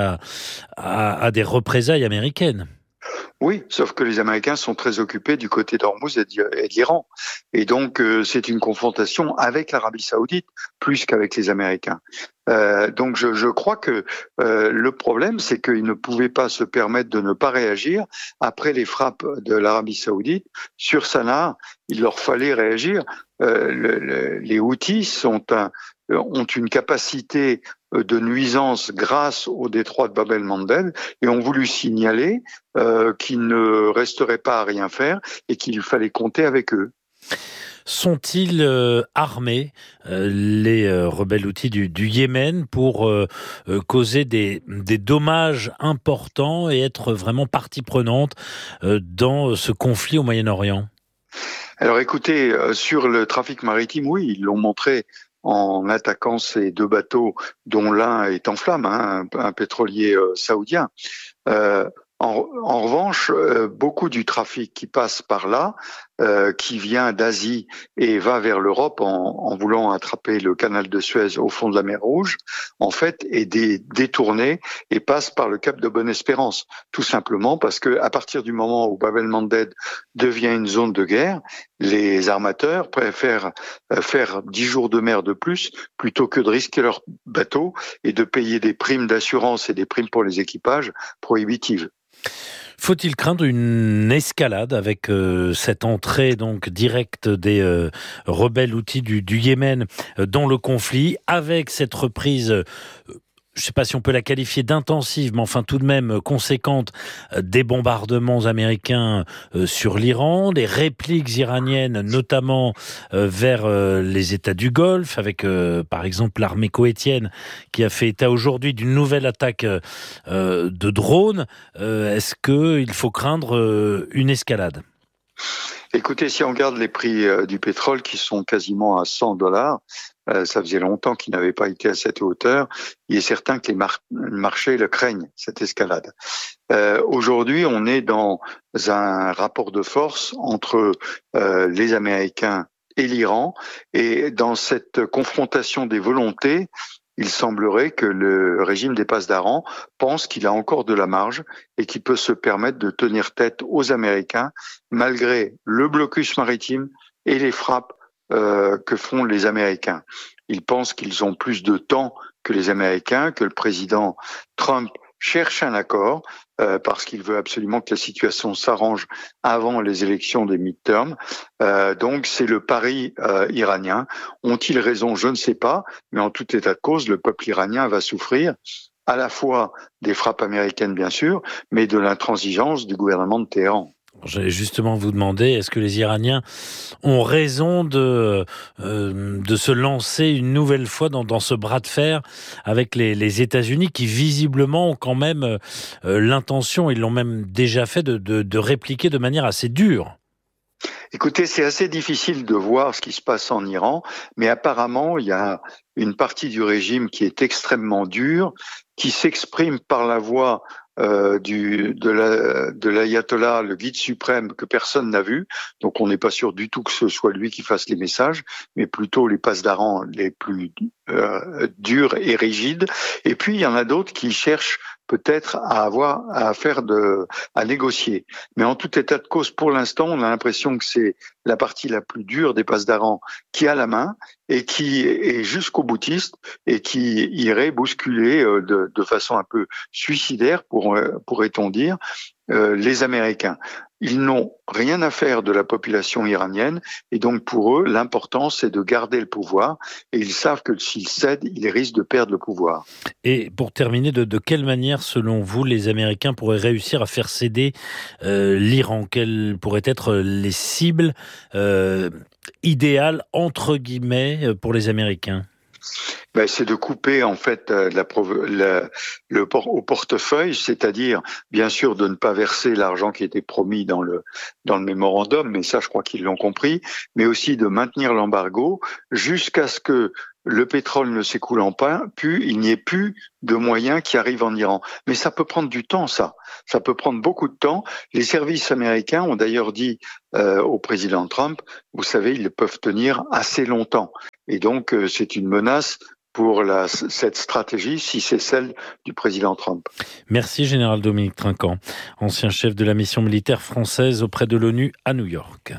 à des représailles américaines. Oui, sauf que les Américains sont très occupés du côté d'Ormuz et de l'Iran. Et donc, c'est une confrontation avec l'Arabie Saoudite plus qu'avec les Américains. Donc, je crois que le problème, c'est qu'ils ne pouvaient pas se permettre de ne pas réagir après les frappes de l'Arabie Saoudite sur Sanaa. Il leur fallait réagir. Les Houthis ont une capacité de nuisance grâce au détroit de Bab el-Mandeb et ont voulu signaler qu'ils ne resteraient pas à rien faire et qu'il fallait compter avec eux. Sont-ils armés, les rebelles houthis du Yémen, pour causer des dommages importants et être vraiment partie prenante dans ce conflit au Moyen-Orient? Alors écoutez, sur le trafic maritime, oui, ils l'ont montré en attaquant ces deux bateaux dont l'un est en flammes, un pétrolier saoudien. En revanche, beaucoup du trafic qui passe par là, qui vient d'Asie et va vers l'Europe en voulant attraper le canal de Suez au fond de la mer Rouge, en fait, est détourné et passe par le cap de Bonne-Espérance. Tout simplement parce que à partir du moment où Bab el-Mandeb devient une zone de guerre, les armateurs préfèrent faire 10 jours de mer de plus plutôt que de risquer leur bateau et de payer des primes d'assurance et des primes pour les équipages prohibitives. Faut-il craindre une escalade avec cette entrée donc directe des rebelles houthis du Yémen dans le conflit, avec cette reprise je ne sais pas si on peut la qualifier d'intensive, mais enfin tout de même conséquente, des bombardements américains sur l'Iran, des répliques iraniennes, notamment vers les États du Golfe, avec par exemple l'armée koweïtienne qui a fait état aujourd'hui d'une nouvelle attaque de drones. Est-ce qu'il faut craindre une escalade ? Écoutez, si on regarde les prix du pétrole qui sont quasiment à $100, ça faisait longtemps qu'ils n'avaient pas été à cette hauteur. Il est certain que les marchés le craignent, cette escalade. Aujourd'hui, on est dans un rapport de force entre les Américains et l'Iran. Et dans cette confrontation des volontés, il semblerait que le régime des pasdaran pense qu'il a encore de la marge et qu'il peut se permettre de tenir tête aux Américains malgré le blocus maritime et les frappes que font les Américains. Ils pensent qu'ils ont plus de temps que les Américains, que le président Trump cherche un accord parce qu'il veut absolument que la situation s'arrange avant les élections des midterms. Donc c'est le pari iranien. Ont-ils raison? Je ne sais pas, mais en tout état de cause, le peuple iranien va souffrir à la fois des frappes américaines bien sûr, mais de l'intransigeance du gouvernement de Téhéran. J'allais justement vous demander, est-ce que les Iraniens ont raison de se lancer une nouvelle fois dans ce bras de fer avec les États-Unis qui visiblement ont quand même l'intention, ils l'ont même déjà fait, de répliquer de manière assez dure? Écoutez, c'est assez difficile de voir ce qui se passe en Iran, mais apparemment, il y a une partie du régime qui est extrêmement dure, qui s'exprime par la voix de l'ayatollah, le guide suprême que personne n'a vu. Donc on n'est pas sûr du tout que ce soit lui qui fasse les messages, mais plutôt les pasdarans les plus durs et rigides. Et puis il y en a d'autres qui cherchent peut-être à négocier. Mais en tout état de cause, pour l'instant, on a l'impression que c'est la partie la plus dure des passes d'Aran qui a la main et qui est jusqu'au boutiste et qui irait bousculer de façon un peu suicidaire, pourrait-on dire, les Américains. Ils n'ont rien à faire de la population iranienne et donc pour eux, l'important c'est de garder le pouvoir et ils savent que s'ils cèdent, ils risquent de perdre le pouvoir. Et pour terminer, de quelle manière, selon vous, les Américains pourraient réussir à faire céder l'Iran ? Quelles pourraient être les cibles idéales, entre guillemets, pour les Américains ? C'est de couper en fait au portefeuille, c'est-à-dire bien sûr de ne pas verser l'argent qui était promis dans le mémorandum, mais ça je crois qu'ils l'ont compris, mais aussi de maintenir l'embargo jusqu'à ce que le pétrole ne s'écoulant pas, il n'y ait plus de moyens qui arrivent en Iran. Mais ça peut prendre du temps, ça peut prendre beaucoup de temps. Les services américains ont d'ailleurs dit au président Trump, vous savez, ils peuvent tenir assez longtemps. Et donc c'est une menace pour cette stratégie, si c'est celle du président Trump. Merci, Général Dominique Trinquant, ancien chef de la mission militaire française auprès de l'ONU à New York.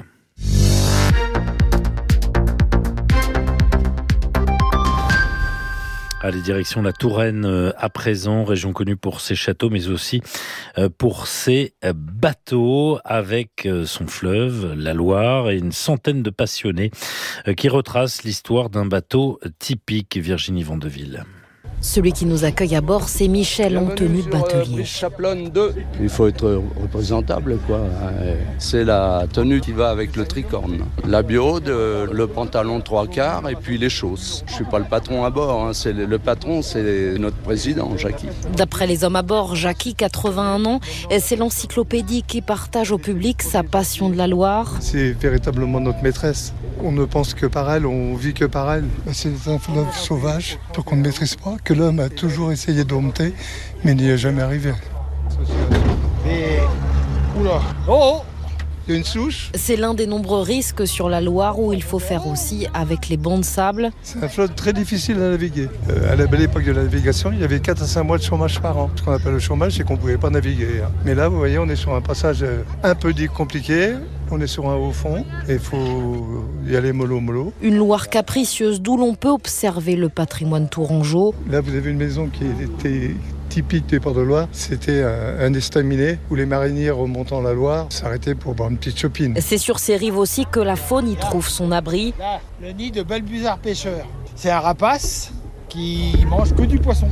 Allez, direction la Touraine à présent, région connue pour ses châteaux, mais aussi pour ses bateaux, avec son fleuve, la Loire, et une centaine de passionnés qui retracent l'histoire d'un bateau typique. Virginie Vandeville. Celui qui nous accueille à bord, c'est Michel en tenue de batelier. Il faut être représentable, quoi. C'est la tenue qui va avec le tricorne. La biode, le pantalon 3/4 et puis les chausses. Je suis pas le patron à bord, hein. Le patron, c'est notre président, Jackie. D'après les hommes à bord, Jackie, 81 ans, c'est l'encyclopédie qui partage au public sa passion de la Loire. C'est véritablement notre maîtresse. On ne pense que par elle, on vit que par elle. C'est un fleuve sauvage, qu'on ne maîtrise pas, que l'homme a toujours essayé de dompter, mais n'y est jamais arrivé. Et... Oula. Oh, il y a une souche. C'est l'un des nombreux risques sur la Loire où il faut faire aussi avec les bancs de sable. C'est un fleuve très difficile à naviguer. À la belle époque de la navigation, il y avait 4 à 5 mois de chômage par an. Ce qu'on appelle le chômage, c'est qu'on ne pouvait pas naviguer. Mais là, vous voyez, on est sur un passage un peu compliqué. On est sur un haut fond et il faut y aller mollo. Une Loire capricieuse d'où l'on peut observer le patrimoine tourangeau. Là, vous avez une maison qui était typique des ports de Loire. C'était un estaminet où les mariniers remontant la Loire s'arrêtaient pour boire une petite chopine. C'est sur ces rives aussi que la faune y trouve son abri. Là, le nid de balbuzard pêcheur. C'est un rapace qui mange que du poisson.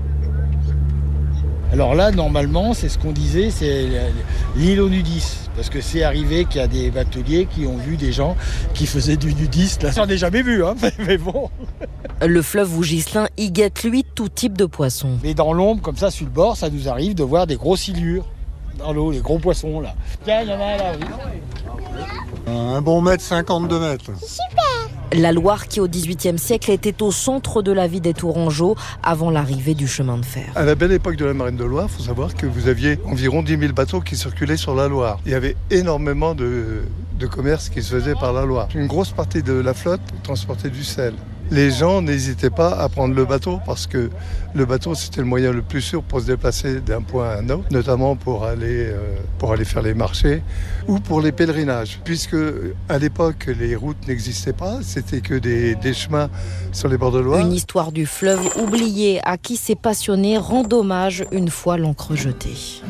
Alors là, normalement, c'est ce qu'on disait, c'est l'île aux nudistes. Parce que c'est arrivé qu'il y a des bateliers qui ont vu des gens qui faisaient du nudiste. Là, ça n'en est jamais vu, hein, mais bon. Le fleuve Vougislin y guette, lui, tout type de poissons. Mais dans l'ombre, comme ça, sur le bord, ça nous arrive de voir des gros silures dans l'eau, les gros poissons, là. Tiens, il y en a un là, oui. Un bon mètre, 52 mètres. Super! La Loire qui, au XVIIIe siècle, était au centre de la vie des Tourangeaux avant l'arrivée du chemin de fer. À la belle époque de la marine de Loire, il faut savoir que vous aviez environ 10 000 bateaux qui circulaient sur la Loire. Il y avait énormément de commerce qui se faisait par la Loire. Une grosse partie de la flotte transportait du sel. Les gens n'hésitaient pas à prendre le bateau parce que le bateau, c'était le moyen le plus sûr pour se déplacer d'un point à un autre, notamment pour aller faire les marchés ou pour les pèlerinages. Puisque à l'époque, les routes n'existaient pas, c'était que des chemins sur les bords de Loire. Une histoire du fleuve oubliée à qui ces passionnés rendent hommage une fois l'encre jetée.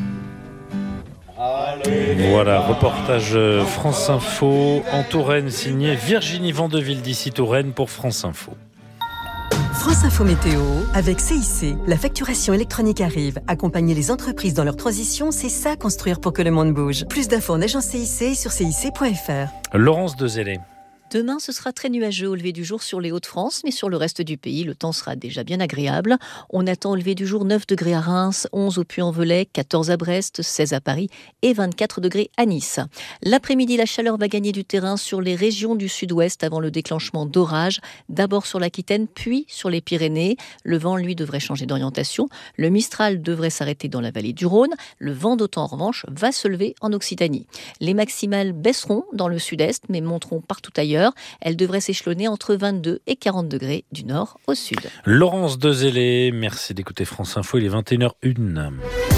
Voilà, reportage France Info en Touraine, signé Virginie Vandeville d'ici Touraine pour France Info. France Info Météo, avec CIC, la facturation électronique arrive. Accompagner les entreprises dans leur transition, c'est ça construire pour que le monde bouge. Plus d'infos en agence CIC sur cic.fr. Laurence Dezellé. Demain, ce sera très nuageux au lever du jour sur les Hauts-de-France, mais sur le reste du pays, le temps sera déjà bien agréable. On attend au lever du jour 9 degrés à Reims, 11 au Puy-en-Velay, 14 à Brest, 16 à Paris et 24 degrés à Nice. L'après-midi, la chaleur va gagner du terrain sur les régions du sud-ouest avant le déclenchement d'orages, d'abord sur l'Aquitaine, puis sur les Pyrénées. Le vent, lui, devrait changer d'orientation. Le Mistral devrait s'arrêter dans la vallée du Rhône. Le vent d'OTAN, en revanche, va se lever en Occitanie. Les maximales baisseront dans le sud-est, mais monteront partout ailleurs. supérieure. Elle devrait s'échelonner entre 22 et 40 degrés du nord au sud. Laurence Dezellé, merci d'écouter France Info, il est 21h01.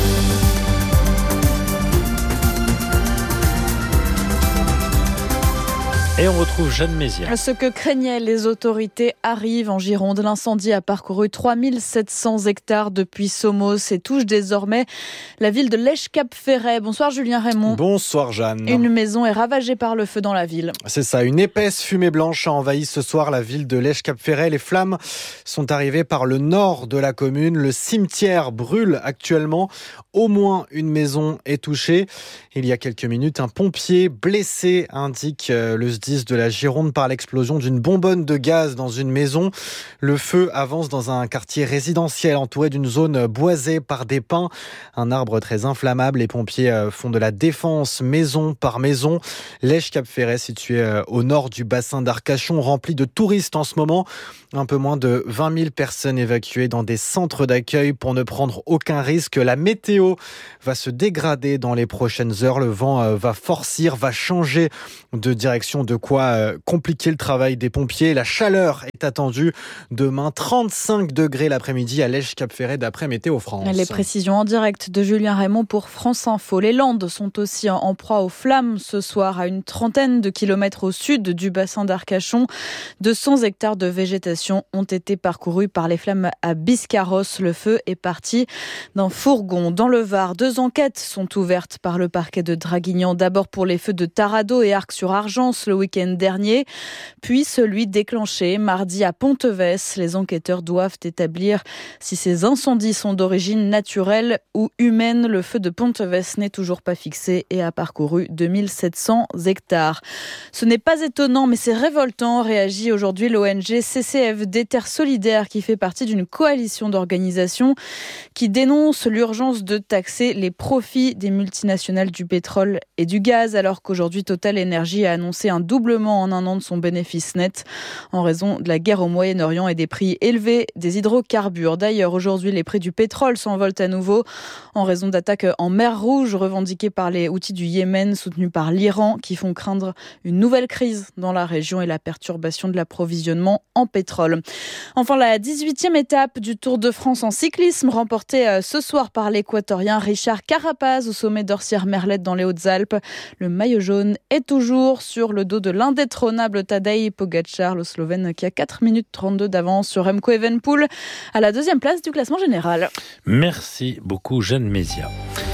Et on retrouve Jeanne Mézières. Ce que craignaient les autorités arrive en Gironde. L'incendie a parcouru 3700 hectares depuis Somos et touche désormais la ville de Lèche-Cap-Ferret. Bonsoir Julien Raymond. Bonsoir Jeanne. Une maison est ravagée par le feu dans la ville. C'est ça, une épaisse fumée blanche a envahi ce soir la ville de Lèche-Cap-Ferret. Les flammes sont arrivées par le nord de la commune. Le cimetière brûle actuellement. Au moins une maison est touchée. Il y a quelques minutes, un pompier blessé, indique le SDIS de la Gironde, par l'explosion d'une bonbonne de gaz dans une maison. Le feu avance dans un quartier résidentiel entouré d'une zone boisée par des pins. Un arbre très inflammable. Les pompiers font de la défense maison par maison. Lèche-Cap-Ferret, situé au nord du bassin d'Arcachon, rempli de touristes en ce moment. Un peu moins de 20 000 personnes évacuées dans des centres d'accueil pour ne prendre aucun risque. La météo va se dégrader dans les prochaines heures. Le vent va forcir, va changer de direction, de quoi compliquer le travail des pompiers. La chaleur est attendue demain, 35 degrés l'après-midi à Lèche-Cap-Ferret d'après Météo France. Les précisions en direct de Julien Raymond pour France Info. Les Landes sont aussi en proie aux flammes ce soir à une trentaine de kilomètres au sud du bassin d'Arcachon. 200 hectares de végétation ont été parcourus par les flammes à Biscarrosse. Le feu est parti d'un fourgon. Dans le Var, 2 enquêtes sont ouvertes par le parquet de Draguignan. D'abord pour les feux de Tarado et Arc-sur-Argence le week-end dernier, puis celui déclenché mardi à Pontevès. Les enquêteurs doivent établir si ces incendies sont d'origine naturelle ou humaine. Le feu de Pontevès n'est toujours pas fixé et a parcouru 2700 hectares. Ce n'est pas étonnant, mais c'est révoltant, réagit aujourd'hui l'ONG CCFD Terre Solidaire, qui fait partie d'une coalition d'organisations qui dénonce l'urgence de taxer les profits des multinationales du pétrole et du gaz, alors qu'aujourd'hui Total Energy a annoncé un doublement en un an de son bénéfice net en raison de la guerre au Moyen-Orient et des prix élevés des hydrocarbures. D'ailleurs, aujourd'hui, les prix du pétrole s'envolent à nouveau en raison d'attaques en mer Rouge revendiquées par les Houthis du Yémen, soutenus par l'Iran, qui font craindre une nouvelle crise dans la région et la perturbation de l'approvisionnement en pétrole. Enfin, la 18e étape du Tour de France en cyclisme, remportée ce soir par l'Équatorien Richard Carapaz au sommet d'Orsières-Merlette dans les Hautes-Alpes. Le maillot jaune est toujours sur le dos de l'indétrônable Tadej Pogačar, le Slovène qui a 4 minutes 32 d'avance sur Remco Evenepoel à la 2e place du classement général. Merci beaucoup Jeanne Mézières.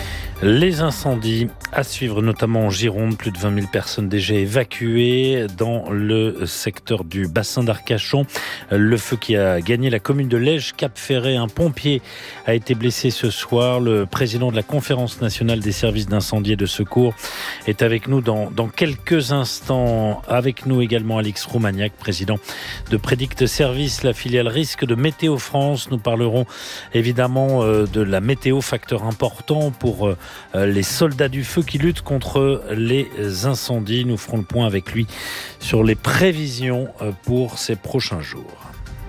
Les incendies à suivre, notamment en Gironde, plus de 20 000 personnes déjà évacuées dans le secteur du bassin d'Arcachon. Le feu qui a gagné la commune de Lèche-Cap-Ferret, un pompier a été blessé ce soir. Le président de la Conférence nationale des services d'incendie et de secours est avec nous dans quelques instants. Avec nous également Alix Roumaniac, président de Prédict Service, la filiale risque de Météo France. Nous parlerons évidemment de la météo, facteur important pour les soldats du feu qui luttent contre les incendies. Nous ferons le point avec lui sur les prévisions pour ces prochains jours.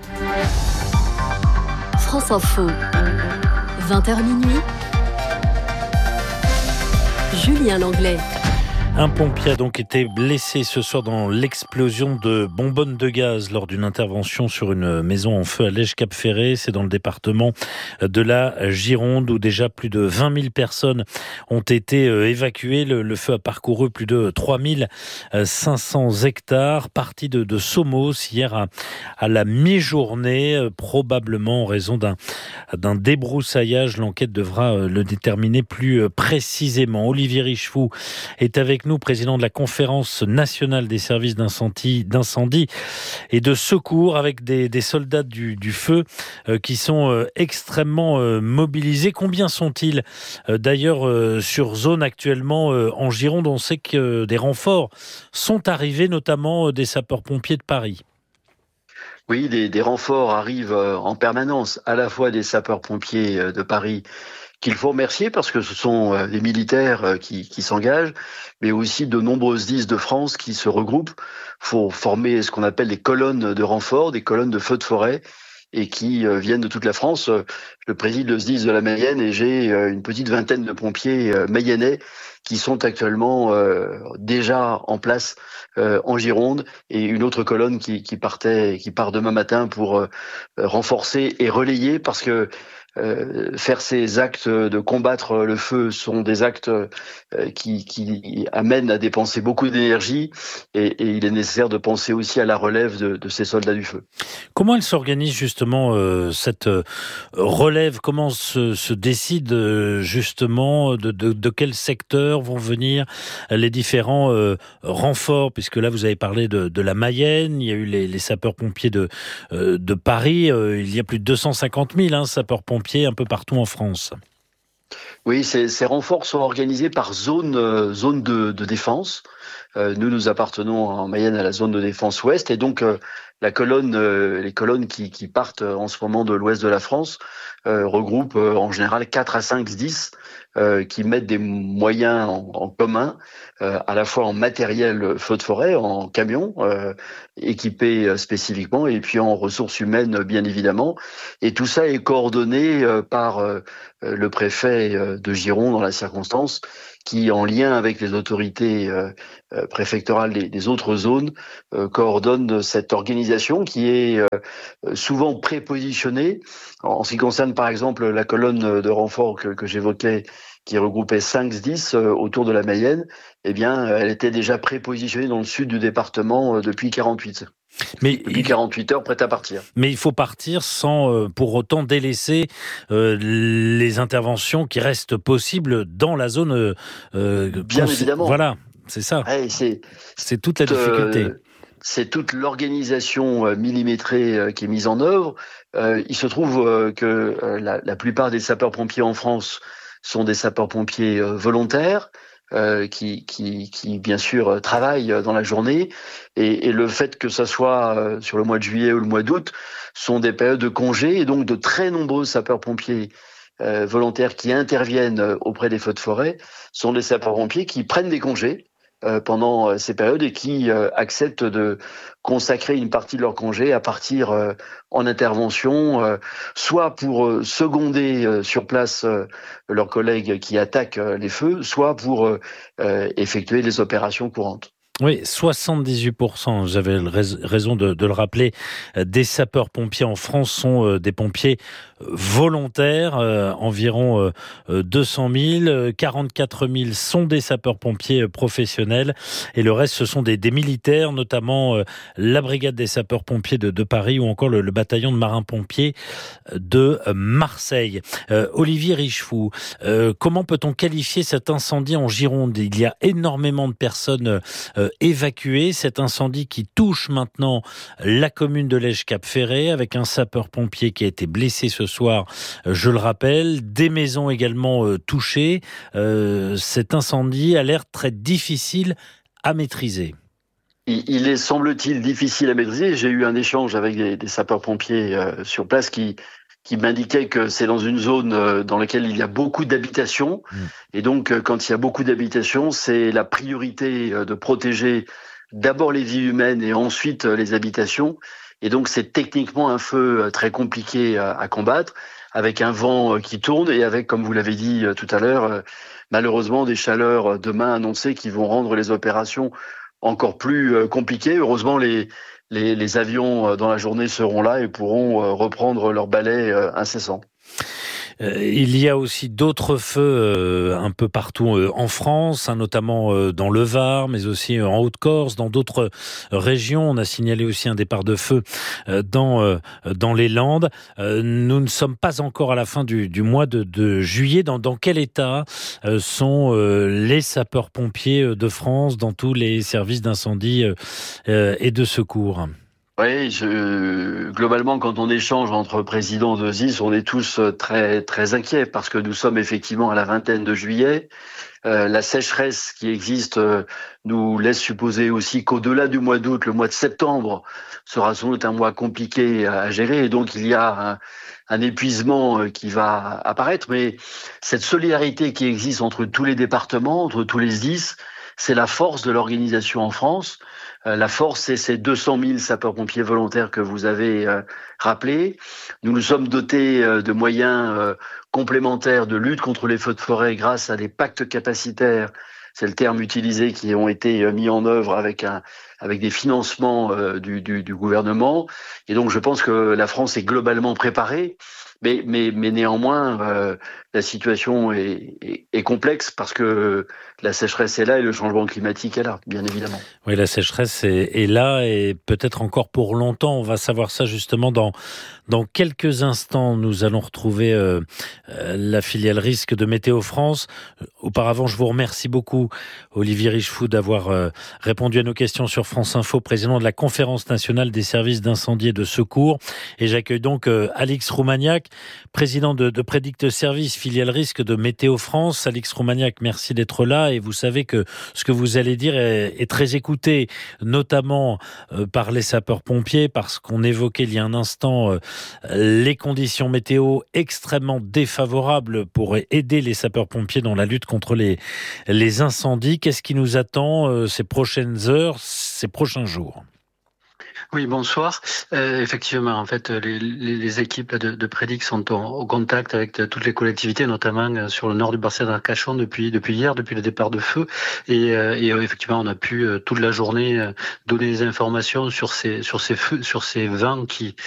France Info, 20h minuit. Julien Langlais. Un pompier a donc été blessé ce soir dans l'explosion de bonbonnes de gaz lors d'une intervention sur une maison en feu à Lèche-Cap-Ferret. C'est dans le département de la Gironde où déjà plus de 20 000 personnes ont été évacuées. Le feu a parcouru plus de 3 500 hectares, parti de Somos hier à la mi-journée, probablement en raison d'un débroussaillage. L'enquête devra le déterminer plus précisément. Olivier Richefou est avec nous, président de la Conférence nationale des services d'incendie et de secours, avec des soldats du feu qui sont extrêmement mobilisés. Combien sont-ils d'ailleurs sur zone actuellement en Gironde? On sait que des renforts sont arrivés, notamment des sapeurs-pompiers de Paris. Oui, des renforts arrivent en permanence, à la fois des sapeurs-pompiers de Paris, qu'il faut remercier parce que ce sont les militaires qui s'engagent, mais aussi de nombreuses SDIS de France qui se regroupent pour former ce qu'on appelle des colonnes de renforts, des colonnes de feux de forêt, et qui viennent de toute la France. Je préside le SDIS de la Mayenne et j'ai une petite vingtaine de pompiers mayennais qui sont actuellement déjà en place en Gironde, et une autre colonne qui part demain matin pour renforcer et relayer, parce que faire ces actes de combattre le feu sont des actes qui amènent à dépenser beaucoup d'énergie, et il est nécessaire de penser aussi à la relève de ces soldats du feu. Comment elle s'organise justement cette relève? Comment se décide justement de quel secteur vont venir les différents renforts? Puisque là vous avez parlé de la Mayenne, il y a eu les sapeurs-pompiers de Paris, il y a plus de 250 000 sapeurs-pompiers un peu partout en France. Oui, ces renforts sont organisés par zone de défense. Nous appartenons en Mayenne à la zone de défense ouest, et donc les colonnes qui partent en ce moment de l'ouest de la France regroupent en général 4 à 5 SDIS qui mettent des moyens en commun, à la fois en matériel feu de forêt, en camions équipés spécifiquement, et puis en ressources humaines bien évidemment. Et tout ça est coordonné par le préfet de Gironde dans la circonstance, qui, en lien avec les autorités préfectorales des autres zones, coordonne cette organisation qui est souvent prépositionnée. En ce qui concerne par exemple la colonne de renfort que j'évoquais, qui regroupait 5 SDIS autour de la Mayenne, eh bien, elle était déjà prépositionnée dans le sud du département depuis 48 heures, prête à partir. Mais il faut partir sans pour autant délaisser les interventions qui restent possibles dans la zone. Bien évidemment. Voilà, c'est ça. Ouais, c'est toute la difficulté. C'est toute l'organisation millimétrée qui est mise en œuvre. Il se trouve que la plupart des sapeurs-pompiers en France sont des sapeurs-pompiers volontaires, qui bien sûr travaillent dans la journée, et le fait que ça soit sur le mois de juillet ou le mois d'août sont des périodes de congés, et donc de très nombreux sapeurs-pompiers volontaires qui interviennent auprès des feux de forêt sont des sapeurs-pompiers qui prennent des congés pendant ces périodes, et qui acceptent de consacrer une partie de leur congé à partir en intervention, soit pour seconder sur place leurs collègues qui attaquent les feux, soit pour effectuer les opérations courantes. Oui, 78%, j'avais raison de le rappeler, des sapeurs-pompiers en France sont des pompiers volontaires, environ 200 000, 44 000 sont des sapeurs-pompiers professionnels, et le reste ce sont des militaires, notamment la brigade des sapeurs-pompiers de Paris, ou encore le bataillon de marins-pompiers de Marseille. Olivier Richefou, comment peut-on qualifier cet incendie en Gironde? Il y a énormément de personnes évacuées, cet incendie qui touche maintenant la commune de Lège-Cap-Ferret, avec un sapeur-pompier qui a été blessé ce soir, je le rappelle, des maisons également touchées. Cet incendie a l'air très difficile à maîtriser. Il est, semble-t-il, difficile à maîtriser. J'ai eu un échange avec des sapeurs-pompiers sur place qui m'indiquait que c'est dans une zone dans laquelle il y a beaucoup d'habitations. Et donc, quand il y a beaucoup d'habitations, c'est la priorité de protéger d'abord les vies humaines et ensuite les habitations. Et donc, c'est techniquement un feu très compliqué à combattre, avec un vent qui tourne et avec, comme vous l'avez dit tout à l'heure, malheureusement des chaleurs demain annoncées qui vont rendre les opérations encore plus compliquées. Heureusement, les avions dans la journée seront là et pourront reprendre leur balai incessant. Il y a aussi d'autres feux un peu partout en France, notamment dans le Var, mais aussi en Haute-Corse, dans d'autres régions. On a signalé aussi un départ de feu dans les Landes. Nous ne sommes pas encore à la fin du mois de juillet. Dans quel état sont les sapeurs-pompiers de France dans tous les services d'incendie et de secours ? Oui, globalement, quand on échange entre présidents de SDIS, on est tous très très inquiets, parce que nous sommes effectivement à la vingtaine de juillet. La sécheresse qui existe nous laisse supposer aussi qu'au-delà du mois d'août, le mois de septembre sera sans doute un mois compliqué à gérer, et donc il y a un épuisement qui va apparaître. Mais cette solidarité qui existe entre tous les départements, entre tous les SDIS, c'est la force de l'organisation en France. La force, c'est ces 200 000 sapeurs-pompiers volontaires que vous avez rappelés. Nous nous sommes dotés de moyens complémentaires de lutte contre les feux de forêt grâce à des pactes capacitaires, c'est le terme utilisé, qui ont été mis en œuvre avec des financements du gouvernement. Et donc je pense que la France est globalement préparée. Mais néanmoins, la situation est complexe parce que la sécheresse est là et le changement climatique est là, bien évidemment. Oui, la sécheresse est là et peut-être encore pour longtemps. On va savoir ça justement dans quelques instants. Nous allons retrouver la filiale risque de Météo France. Auparavant, je vous remercie beaucoup, Olivier Richefou, d'avoir répondu à nos questions sur France Info, président de la Conférence nationale des services d'incendie et de secours. Et j'accueille donc Alix Roumaniac, président de Prédict Service, filiale risque de Météo France. Alix Roumaniac, merci d'être là. Et vous savez que ce que vous allez dire est très écouté, notamment par les sapeurs-pompiers, parce qu'on évoquait il y a un instant les conditions météo extrêmement défavorables pour aider les sapeurs-pompiers dans la lutte contre les incendies. Qu'est-ce qui nous attend ces prochaines heures, ces prochains jours ? Oui, bonsoir. Effectivement, en fait, les équipes de Prédic sont au contact avec toutes les collectivités, notamment sur le nord du bassin d'Arcachon depuis hier, depuis le départ de feu. Et effectivement, on a pu toute la journée donner des informations sur ces feux, sur ces vents qui